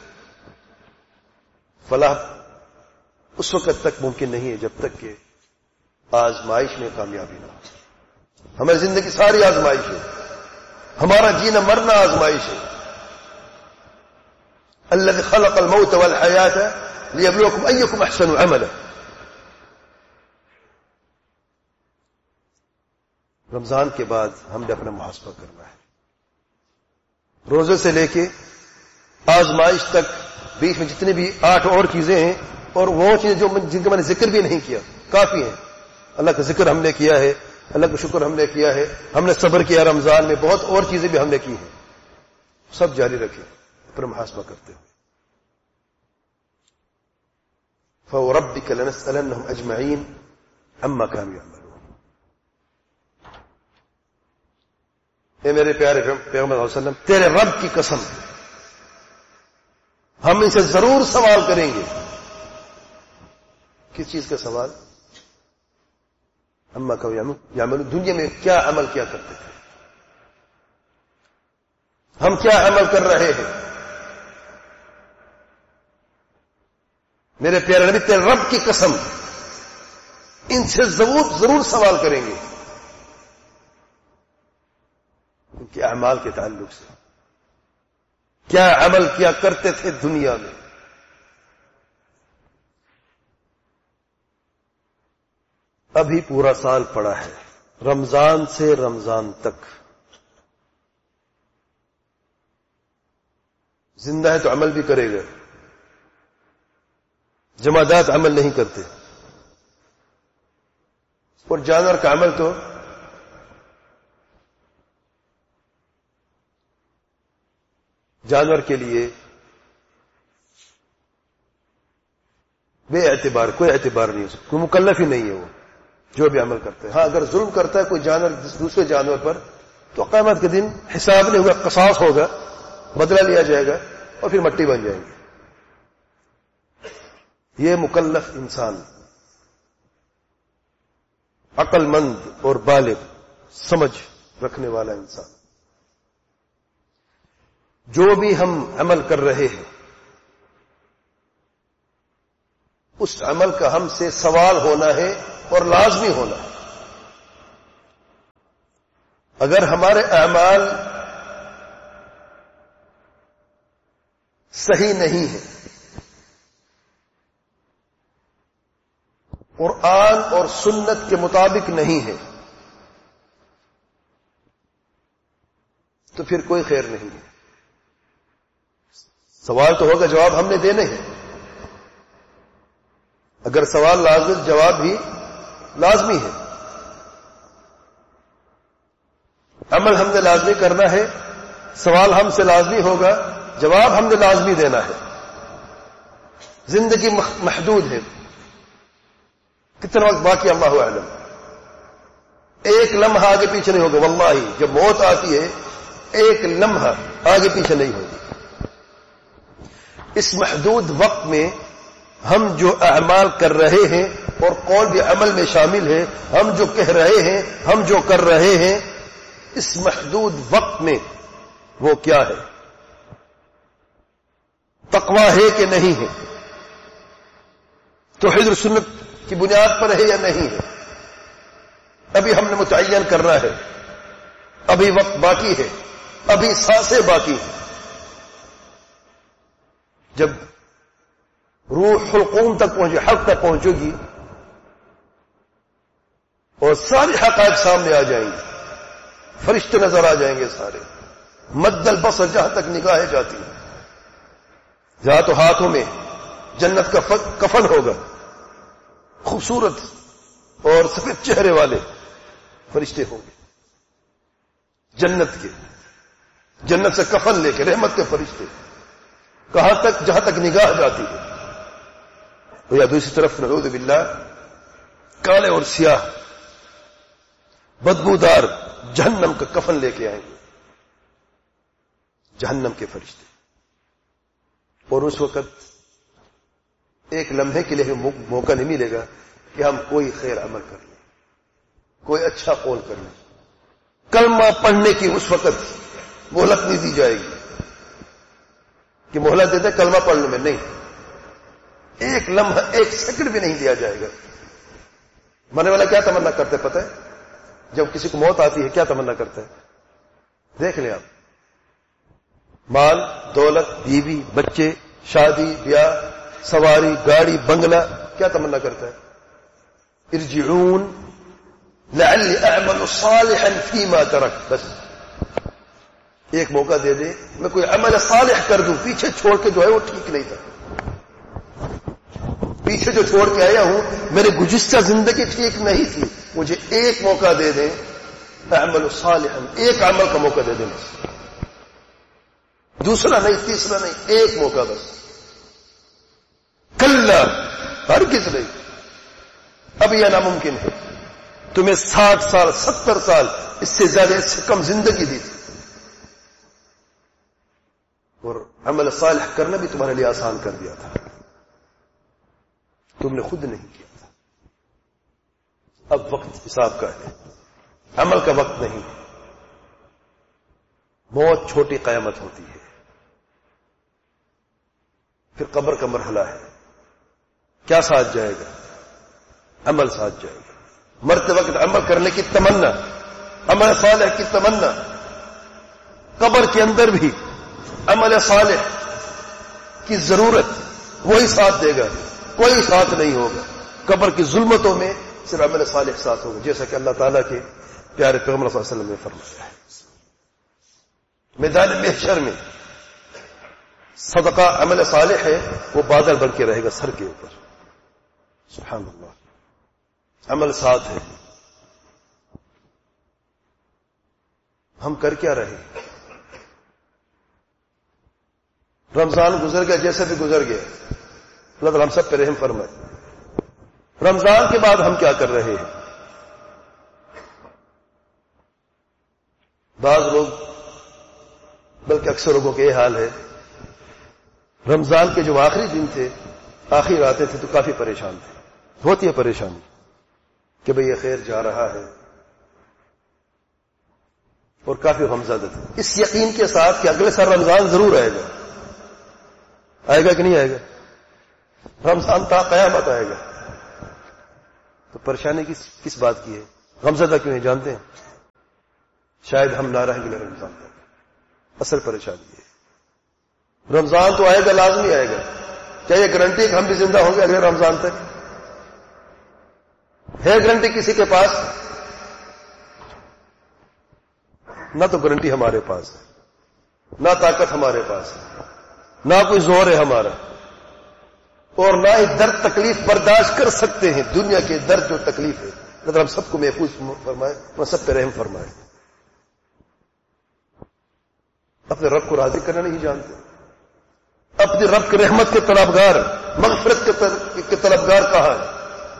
فلاح اس وقت تک ممکن نہیں ہے جب تک کہ آزمائش میں کامیابی نہ ہو۔ ہماری زندگی ساری آزمائش ہے، ہمارا جینا مرنا آزمائش ہے۔ الذی خلق الموت والحیات لیبلوکم ایکم احسن عملا۔ رمضان کے بعد ہم نے اپنا محاسبہ کرنا ہے، روزے سے لے کے آزمائش تک، بیچ میں جتنی بھی آٹھ اور چیزیں ہیں، اور وہ چیزیں جو جن کا میں نے ذکر بھی نہیں کیا، کافی ہیں۔ اللہ کا ذکر ہم نے کیا ہے، اللہ کا شکر ہم نے کیا ہے، ہم نے صبر کیا رمضان میں، بہت اور چیزیں بھی ہم نے کی ہیں، سب جاری رکھیں اپنا محاسبہ کرتے ہوئے۔ فوربک لنسألنهم اجمعین عما كانوا يعملون۔ اے میرے پیارے پیغمبر صلی اللہ علیہ وسلم، تیرے رب کی قسم ہم ان سے ضرور سوال کریں گے۔ کس چیز کا سوال؟ اما كانوا يعملون، دنیا میں کیا عمل کیا کرتے تھے، ہم کیا عمل کر رہے ہیں۔ میرے پیارے نبی، تیرے رب کی قسم ان سے ضرور ضرور سوال کریں گے ان کے اعمال کے تعلق سے، کیا عمل کیا کرتے تھے دنیا میں۔ ابھی پورا سال پڑا ہے، رمضان سے رمضان تک، زندہ ہے تو عمل بھی کرے گا، جمادات عمل نہیں کرتے، اور جانور کا عمل تو جانور کے لیے بے اعتبار، کوئی اعتبار نہیں ہو سکتا، کوئی مکلف ہی نہیں ہے وہ جو بھی عمل کرتا ہے۔ ہاں اگر ظلم کرتا ہے کوئی جانور دوسرے جانور پر تو قیامت کے دن حساب نہیں ہوگا، قصاص ہوگا، بدلہ لیا جائے گا اور پھر مٹی بن جائیں گے۔ یہ مکلف انسان، عقل مند اور بالغ سمجھ رکھنے والا انسان، جو بھی ہم عمل کر رہے ہیں اس عمل کا ہم سے سوال ہونا ہے اور لازمی ہونا ہے۔ اگر ہمارے اعمال صحیح نہیں ہیں، قرآن اور سنت کے مطابق نہیں ہے، تو پھر کوئی خیر نہیں ہے. سوال تو ہوگا، جواب ہم نے دینے ہیں. اگر سوال لازم، جواب بھی لازمی ہے. عمل ہم نے لازمی کرنا ہے، سوال ہم سے لازمی ہوگا، جواب ہم نے لازمی دینا ہے. زندگی محدود ہے، کتنا وقت باقی اللہ اعلم. ایک لمحہ آگے پیچھے نہیں ہوگا. واللہ جب موت آتی ہے ایک لمحہ آگے پیچھے نہیں ہوگی. اس محدود وقت میں ہم جو اعمال کر رہے ہیں اور قول بھی عمل میں شامل ہے، ہم جو کہہ رہے ہیں، ہم جو کر رہے ہیں، اس محدود وقت میں وہ کیا ہے؟ تقویٰ ہے کہ نہیں ہے؟ توحید و سنت کی بنیاد پر ہے یا نہیں ہے؟ ابھی ہم نے متعین کرنا ہے. ابھی وقت باقی ہے، ابھی سانسیں باقی ہیں. جب روح حلقوم تک پہنچے، حق تک پہنچے گی اور سارے حقائق سامنے آ جائیں گے، فرشتے نظر آ جائیں گے سارے. مد البصر جہاں تک نگاہیں جاتی ہیں، جہاں تو ہاتھوں میں جنت کا کفن ہوگا، خوبصورت اور سفید چہرے والے فرشتے ہوں گے جنت کے، جنت سے کفن لے کے رحمت کے فرشتے. کہاں تک؟ جہاں تک نگاہ جاتی ہے. یا دوسری طرف نعوذ باللہ کالے اور سیاہ بدبودار جہنم کا کفن لے کے آئیں گے جہنم کے فرشتے. اور اس وقت ایک لمحے کے لیے موقع نہیں ملے گا کہ ہم کوئی خیر عمل کر لیں، کوئی اچھا قول کر لیں. کلمہ پڑھنے کی اس وقت مہلت نہیں دی جائے گی کہ مہلت دیتے کلمہ پڑھنے میں، نہیں. ایک لمحہ، ایک سیکنڈ بھی نہیں دیا جائے گا. مرنے والا کیا تمنا کرتے پتہ ہے؟ جب کسی کو موت آتی ہے کیا تمنا کرتا ہے؟ دیکھ لیں آپ، مال، دولت، بیوی، بچے، شادی، بیاہ، سواری، گاڑی، بنگلہ، کیا تمنا کرتا ہے؟ ارجعون لعلی اعمل صالحا فیما ترک. بس ایک موقع دے دے میں کوئی عمل صالح کر دوں. پیچھے چھوڑ کے جو ہے وہ ٹھیک نہیں تھا. پیچھے جو چھوڑ کے آیا ہوں میرے گزشتہ زندگی ٹھیک نہیں تھی. مجھے ایک موقع دے دیں، اعمل صالحا، ایک عمل کا موقع دے دیں بس. دوسرا نہیں، تیسرا نہیں، ایک موقع بس. کلا، ہرگز نہیں. اب یہ ناممکن ہے. تمہیں ساٹھ سال، ستر سال، اس سے زیادہ، اس سے کم زندگی دی تھی، اور عمل صالح کرنا بھی تمہارے لیے آسان کر دیا تھا. تم نے خود نہیں کیا تھا. اب وقت حساب کا ہے، عمل کا وقت نہیں. موت چھوٹی قیامت ہوتی ہے، پھر قبر کا مرحلہ ہے. کیا ساتھ جائے گا؟ عمل ساتھ جائے گا. مرتے وقت عمل کرنے کی تمنا، عمل صالح کی تمنا. قبر کے اندر بھی عمل صالح کی ضرورت، وہی ساتھ دے گا، کوئی ساتھ نہیں ہوگا. قبر کی ظلمتوں میں صرف عمل صالح ساتھ ہوگا، جیسا کہ اللہ تعالیٰ کے پیارے پیغمبر صلی اللہ علیہ وسلم نے فرمایا ہے. میدان محشر میں صدقہ عمل صالح ہے، وہ بادل بن کے رہے گا سر کے اوپر. سبحان اللہ. عمل ساتھ ہے. ہم کر کیا رہے؟ رمضان گزر گیا جیسے بھی گزر گیا، اللہ تعالیٰ ہم سب پہ رحم فرمائے. رمضان کے بعد ہم کیا کر رہے ہیں؟ بعض لوگ، بلکہ اکثر لوگوں کے یہ حال ہے، رمضان کے جو آخری دن تھے، آخری راتیں تھے، تو کافی پریشان تھے. ہوتی ہے پریشانی کہ بھئی یہ خیر جا رہا ہے، اور کافی غمزدہ تھے، اس یقین کے ساتھ کہ اگلے سال رمضان ضرور آئے گا. آئے گا کہ نہیں آئے گا؟ رمضان تا قیامت آئے گا. تو پریشانی کس کس بات کی ہے؟ غمزدہ کیوں ہے؟ جانتے ہیں شاید ہم نہ رہیں گے رمضان تک. اصل پریشانی ہے رمضان تو آئے گا، لازمی آئے گا. کیا یہ گارنٹی کہ ہم بھی زندہ ہوں گے اگلے رمضان تک؟ ہے گارنٹی کسی کے پاس؟ نہ تو گارنٹی ہمارے پاس ہے، نہ طاقت ہمارے پاس ہے، نہ کوئی زور ہے ہمارا، اور نہ ہی درد تکلیف برداشت کر سکتے ہیں. دنیا کے درد جو تکلیف ہے اللہ ہم سب کو محفوظ فرمائے اور سب پہ رحم فرمائے. اپنے رب کو راضی کرنا نہیں جانتے، اپنے رب کی رحمت کے طلبگار، مغفرت کے طلبگار کہاں ہے؟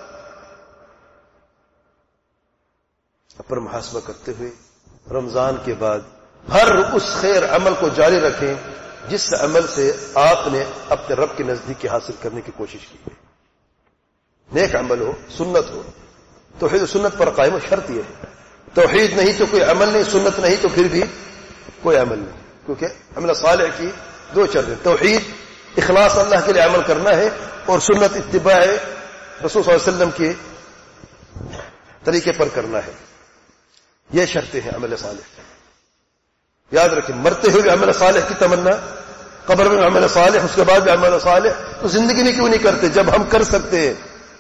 پر محاسبہ کرتے ہوئے رمضان کے بعد ہر اس خیر عمل کو جاری رکھیں جس عمل سے آپ نے اپنے رب کے نزدیکی حاصل کرنے کی کوشش کی ہے. نیک عمل ہو، سنت ہو. توحید و سنت پر قائم و شرط یہ ہے. توحید نہیں تو کوئی عمل نہیں، سنت نہیں تو پھر بھی کوئی عمل نہیں. کیونکہ عمل صالح کی دو شرطیں، توحید اخلاص اللہ کے لیے عمل کرنا ہے، اور سنت اتباع رسول صلی اللہ علیہ وسلم کے طریقے پر کرنا ہے. یہ شرطیں ہیں عمل صالح. یاد رکھیں، مرتے ہوئے بھی عمل صالح کی تمنا، قبر میں عمل صالح، اس کے بعد بھی عمل صالح. تو زندگی میں کیوں نہیں کرتے جب ہم کر سکتے ہیں؟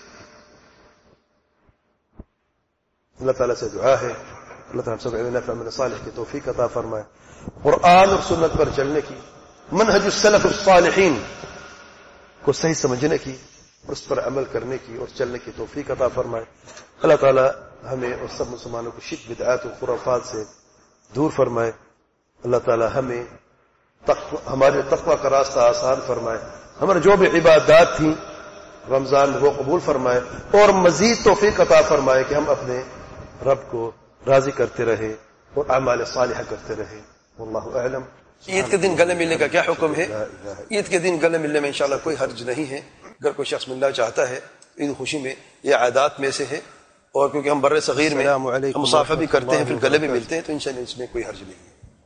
اللہ تعالیٰ سے دعا ہے اللہ تعالیٰ سب عمل صالح کی توفیق عطا فرمائے. قرآن اور سنت پر چلنے کی، منہج السلف الصالحین کو صحیح سمجھنے کی، اس پر عمل کرنے کی اور چلنے کی توفیق عطا فرمائے. اللہ تعالیٰ ہمیں اور سب مسلمانوں کو شرک بدعات و خرافات سے دور فرمائے. اللہ تعالیٰ ہمیں تقوی، ہمارے تقوی کا راستہ آسان فرمائے. ہمارے جو بھی عبادات تھیں رمضان میں وہ قبول فرمائے، اور مزید توفیق عطا فرمائے کہ ہم اپنے رب کو راضی کرتے رہے اور اعمال صالحہ کرتے رہے. واللہ اعلم. عید کے دن گلے ملنے کا کیا حکم ہے؟ عید کے دن گلے ملنے میں انشاءاللہ کوئی حرج نہیں ہے. اگر کوئی شخص ملنا چاہتا ہے عید خوشی میں، یہ عادات میں سے ہے، اور کیونکہ ہم بر صغیر میں ہم مصافحہ بھی کرتے ہیں، پھر گلے بھی ملتے ہیں، تو انشاءاللہ اس میں کوئی حرج نہیں ہے.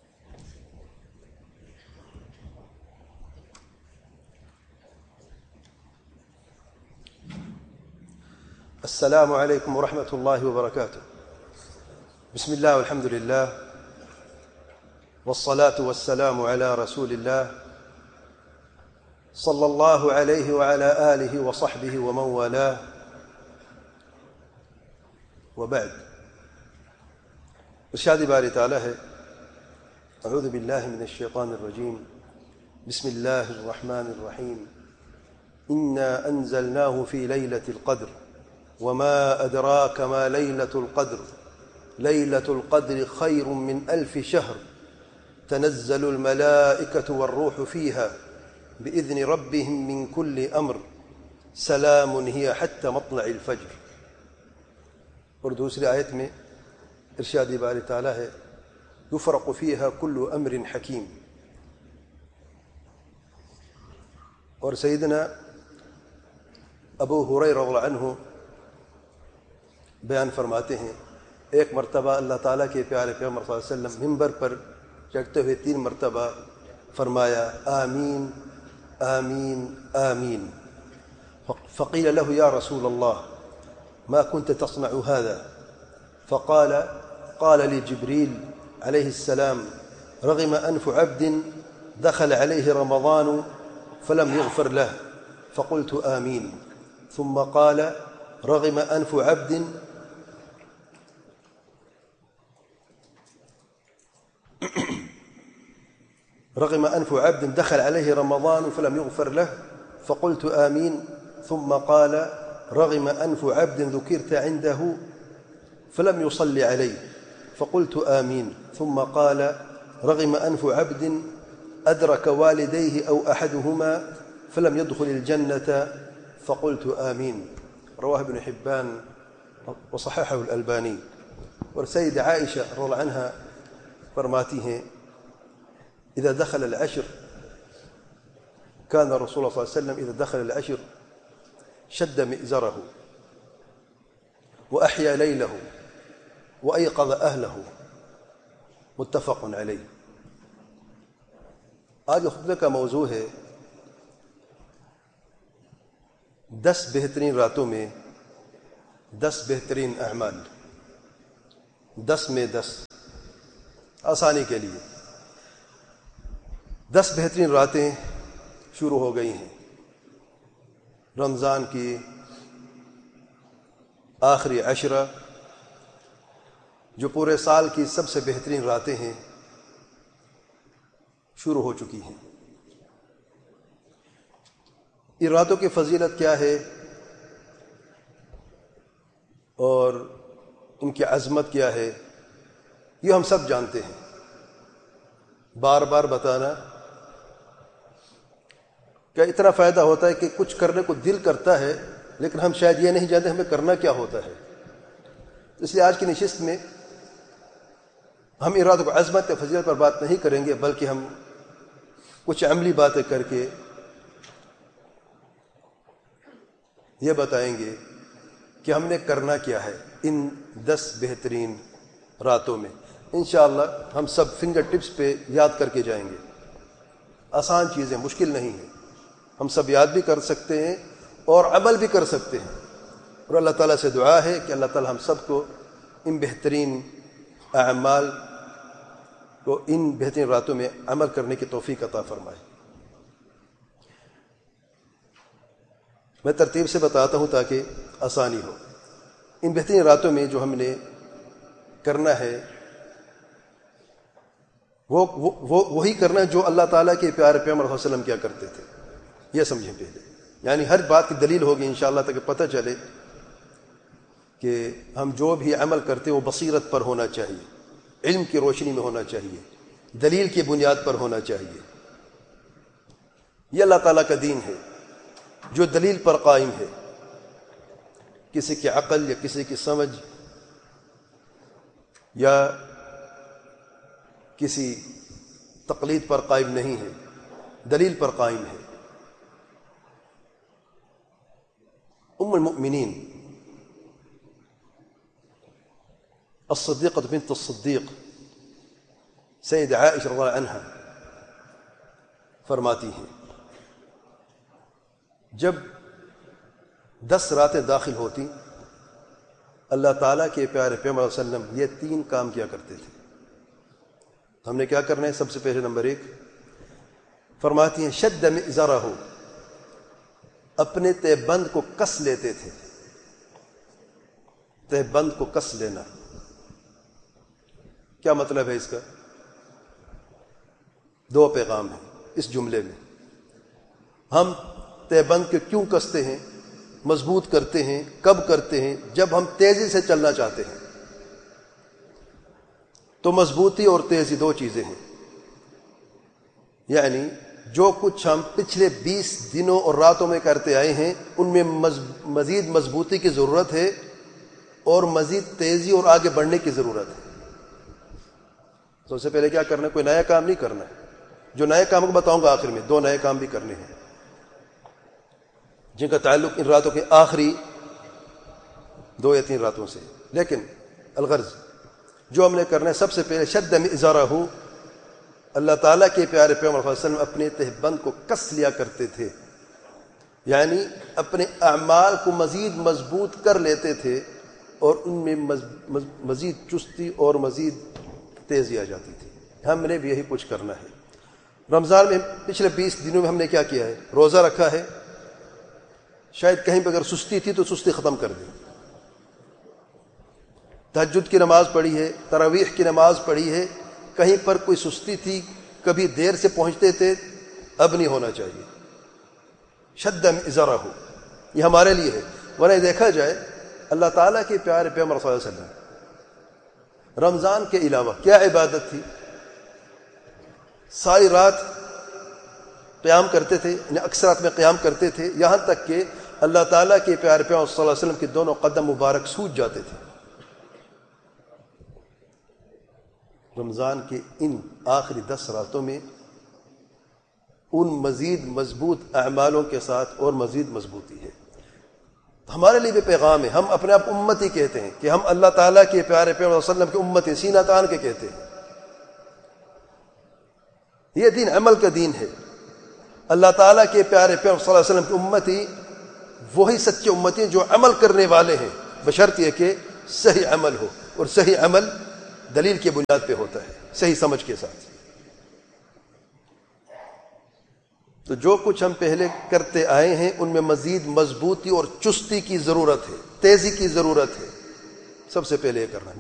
السلام علیکم ورحمۃ اللہ وبرکاتہ. بسم اللہ والحمد للہ والصلاة والسلام على رسول اللہ صلی اللہ علیہ وعلى آلہ وصحبہ ومن والاه وبعد. ارشاد باری تعالی ہے، اعوذ باللہ من الشیطان الرجیم، بسم اللہ الرحمن الرحیم، انا انزلناه في ليلة القدر وما أدراك ما ليلة القدر ليلة القدر خير من ألف شهر تنزل الملائكة والروح فيها بإذن ربهم من كل أمر سلام هي حتى مطلع الفجر. اور دوسری آیت میں ارشاد باری تعالی ہے، يفرق فيها كل أمر حكيم. اور سیدنا ابو ہریرہ رضی اللہ عنہ بیان فرماتے ہیں، ایک مرتبہ اللہ تعالیٰ کے پیارے پیغمبر صلی اللہ علیہ وسلم منبر پر چڑھتے ہوئے تین مرتبہ فرمایا آمین آمین آمین. فقیل له یا رسول اللہ ما كنت تصنع هذا؟ فقال قال لي جبريل عليه السلام رغم أنف عبد دخل عليه رمضان فلم يغفر له فقلت آمين. ثم قال رغم أنف عبد رغم أنف عبد دخل عليه رمضان فلم يغفر له فقلت آمين. ثم قال رغم أنف عبد ذكرت عنده فلم يصلي عليه فقلت آمين. ثم قال رغم أنف عبد أدرك والديه أو أحدهما فلم يدخل الجنة فقلت آمين. رواه ابن حبان وصححه الألباني. اور سيدة عائشة رضي الله عنها فرماتی ہیں، إذا دخل العشر كان الرسول صلى الله عليه وسلم إذا دخل العشر شد مئزره وأحيا ليله وأيقظ أهله. متفق علیہ. آج خطبے کا موضوع ہے دس بہترین راتوں میں دس بہترین اعمال. دس میں دس آسانی کے لیے دس بہترین راتیں شروع ہو گئی ہیں. رمضان کی آخری عشرہ جو پورے سال کی سب سے بہترین راتیں ہیں شروع ہو چکی ہیں. ان راتوں کی فضیلت کیا ہے اور ان کی عظمت کیا ہے یہ ہم سب جانتے ہیں. بار بار بتانا کہ اتنا فائدہ ہوتا ہے کہ کچھ کرنے کو دل کرتا ہے لیکن ہم شاید یہ نہیں جانتے ہمیں کرنا کیا ہوتا ہے. اس لیے آج کی نشست میں ہم ان راتوں کو عظمت یا فضیلت پر بات نہیں کریں گے بلکہ ہم کچھ عملی باتیں کر کے یہ بتائیں گے کہ ہم نے کرنا کیا ہے ان دس بہترین راتوں میں. انشاءاللہ ہم سب فنگر ٹپس پہ یاد کر کے جائیں گے. آسان چیزیں، مشکل نہیں ہیں، ہم سب یاد بھی کر سکتے ہیں اور عمل بھی کر سکتے ہیں. اور اللہ تعالیٰ سے دعا ہے کہ اللہ تعالیٰ ہم سب کو ان بہترین اعمال کو ان بہترین راتوں میں عمل کرنے کی توفیق عطا فرمائے. میں ترتیب سے بتاتا ہوں تاکہ آسانی ہو. ان بہترین راتوں میں جو ہم نے کرنا ہے وہ وہ وہی کرنا ہے جو اللہ تعالیٰ کے پیارے پیغمبر صلی اللہ علیہ وسلم کیا کرتے تھے. یہ سمجھیں پہلے، یعنی ہر بات کی دلیل ہوگی انشاءاللہ تاکہ پتہ چلے کہ ہم جو بھی عمل کرتے ہیں وہ بصیرت پر ہونا چاہیے، علم کی روشنی میں ہونا چاہیے، دلیل کی بنیاد پر ہونا چاہیے. یہ اللہ تعالیٰ کا دین ہے جو دلیل پر قائم ہے، کسی کی عقل یا کسی کی سمجھ یا کسی تقلید پر قائم نہیں ہے، دلیل پر قائم ہے. ام المؤمنین الصدیقہ بنت الصدیق سید عائشہ رضی اللہ عنہا فرماتی ہیں جب دس راتیں داخل ہوتی اللہ تعالیٰ کے پیارے پیغمبر صلی اللہ علیہ وسلم یہ تین کام کیا کرتے تھے. ہم نے کیا کرنا ہے؟ سب سے پہلے نمبر ایک فرماتی ہیں شد مئزرہ، اپنے تہ بند کو کس لیتے تھے. تہ بند کو کس لینا کیا مطلب ہے اس کا؟ دو پیغام ہیں اس جملے میں. ہم تہ بند کے کیوں کستے ہیں، مضبوط کرتے ہیں، کب کرتے ہیں؟ جب ہم تیزی سے چلنا چاہتے ہیں. تو مضبوطی اور تیزی دو چیزیں ہیں. یعنی جو کچھ ہم پچھلے بیس دنوں اور راتوں میں کرتے آئے ہیں ان میں مزید مضبوطی کی ضرورت ہے اور مزید تیزی اور آگے بڑھنے کی ضرورت ہے. سب سے پہلے کیا کرنا ہے؟ کوئی نیا کام نہیں کرنا ہے. جو نئے کام کو بتاؤں گا آخر میں، دو نئے کام بھی کرنے ہیں جن کا تعلق ان راتوں کے آخری دو یا تین راتوں سے. لیکن الغرض جو ہم نے کرنا ہے سب سے پہلے شد مئزرہ، اللہ تعالیٰ کے پیارے پیغمبر صلی اللہ علیہ وسلم اپنے تہ بند کو کس لیا کرتے تھے، یعنی اپنے اعمال کو مزید مضبوط کر لیتے تھے اور ان میں مزید چستی اور مزید تیزی آ جاتی تھی. ہم نے بھی یہی کچھ کرنا ہے. رمضان میں پچھلے بیس دنوں میں ہم نے کیا کیا ہے؟ روزہ رکھا ہے. شاید کہیں پہ اگر سستی تھی تو سستی ختم کر دی. تہجد کی نماز پڑھی ہے، تراویح کی نماز پڑھی ہے. کہیں پر کوئی سستی تھی، کبھی دیر سے پہنچتے تھے، اب نہیں ہونا چاہیے. شد مئزرہ یہ ہمارے لیے ہے. ورنہ دیکھا جائے اللہ تعالیٰ کے پیارے پیغمبر صلی اللہ علیہ وسلم رمضان کے علاوہ کیا عبادت تھی؟ ساری رات قیام کرتے تھے، یعنی اکثر رات میں قیام کرتے تھے، یہاں تک کہ اللہ تعالیٰ کے پیارے پیغمبر صلی اللہ علیہ وسلم کے دونوں قدم مبارک سوج جاتے تھے. رمضان کے ان آخری دس راتوں میں ان مزید مضبوط اعمالوں کے ساتھ اور مزید مضبوطی ہے. ہمارے لیے بھی پیغام ہے. ہم اپنے آپ امتی کہتے ہیں کہ ہم اللہ تعالیٰ کے پیارے پیغمبر صلی اللہ علیہ وسلم کی امت ہیں، سینہ تان کے کہتے ہیں. یہ دین عمل کا دین ہے. اللہ تعالیٰ کے پیارے پیغمبر صلی اللہ علیہ وسلم کی امتی وہی سچے امتی ہیں جو عمل کرنے والے ہیں، بشرط یہ کہ صحیح عمل ہو. اور صحیح عمل دلیل کی بنیاد پہ ہوتا ہے، صحیح سمجھ کے ساتھ۔ تو جو کچھ ہم پہلے کرتے آئے ہیں ان میں مزید مضبوطی اور چستی کی ضرورت ہے، تیزی کی ضرورت ہے، سب سے پہلے یہ کرنا ہے۔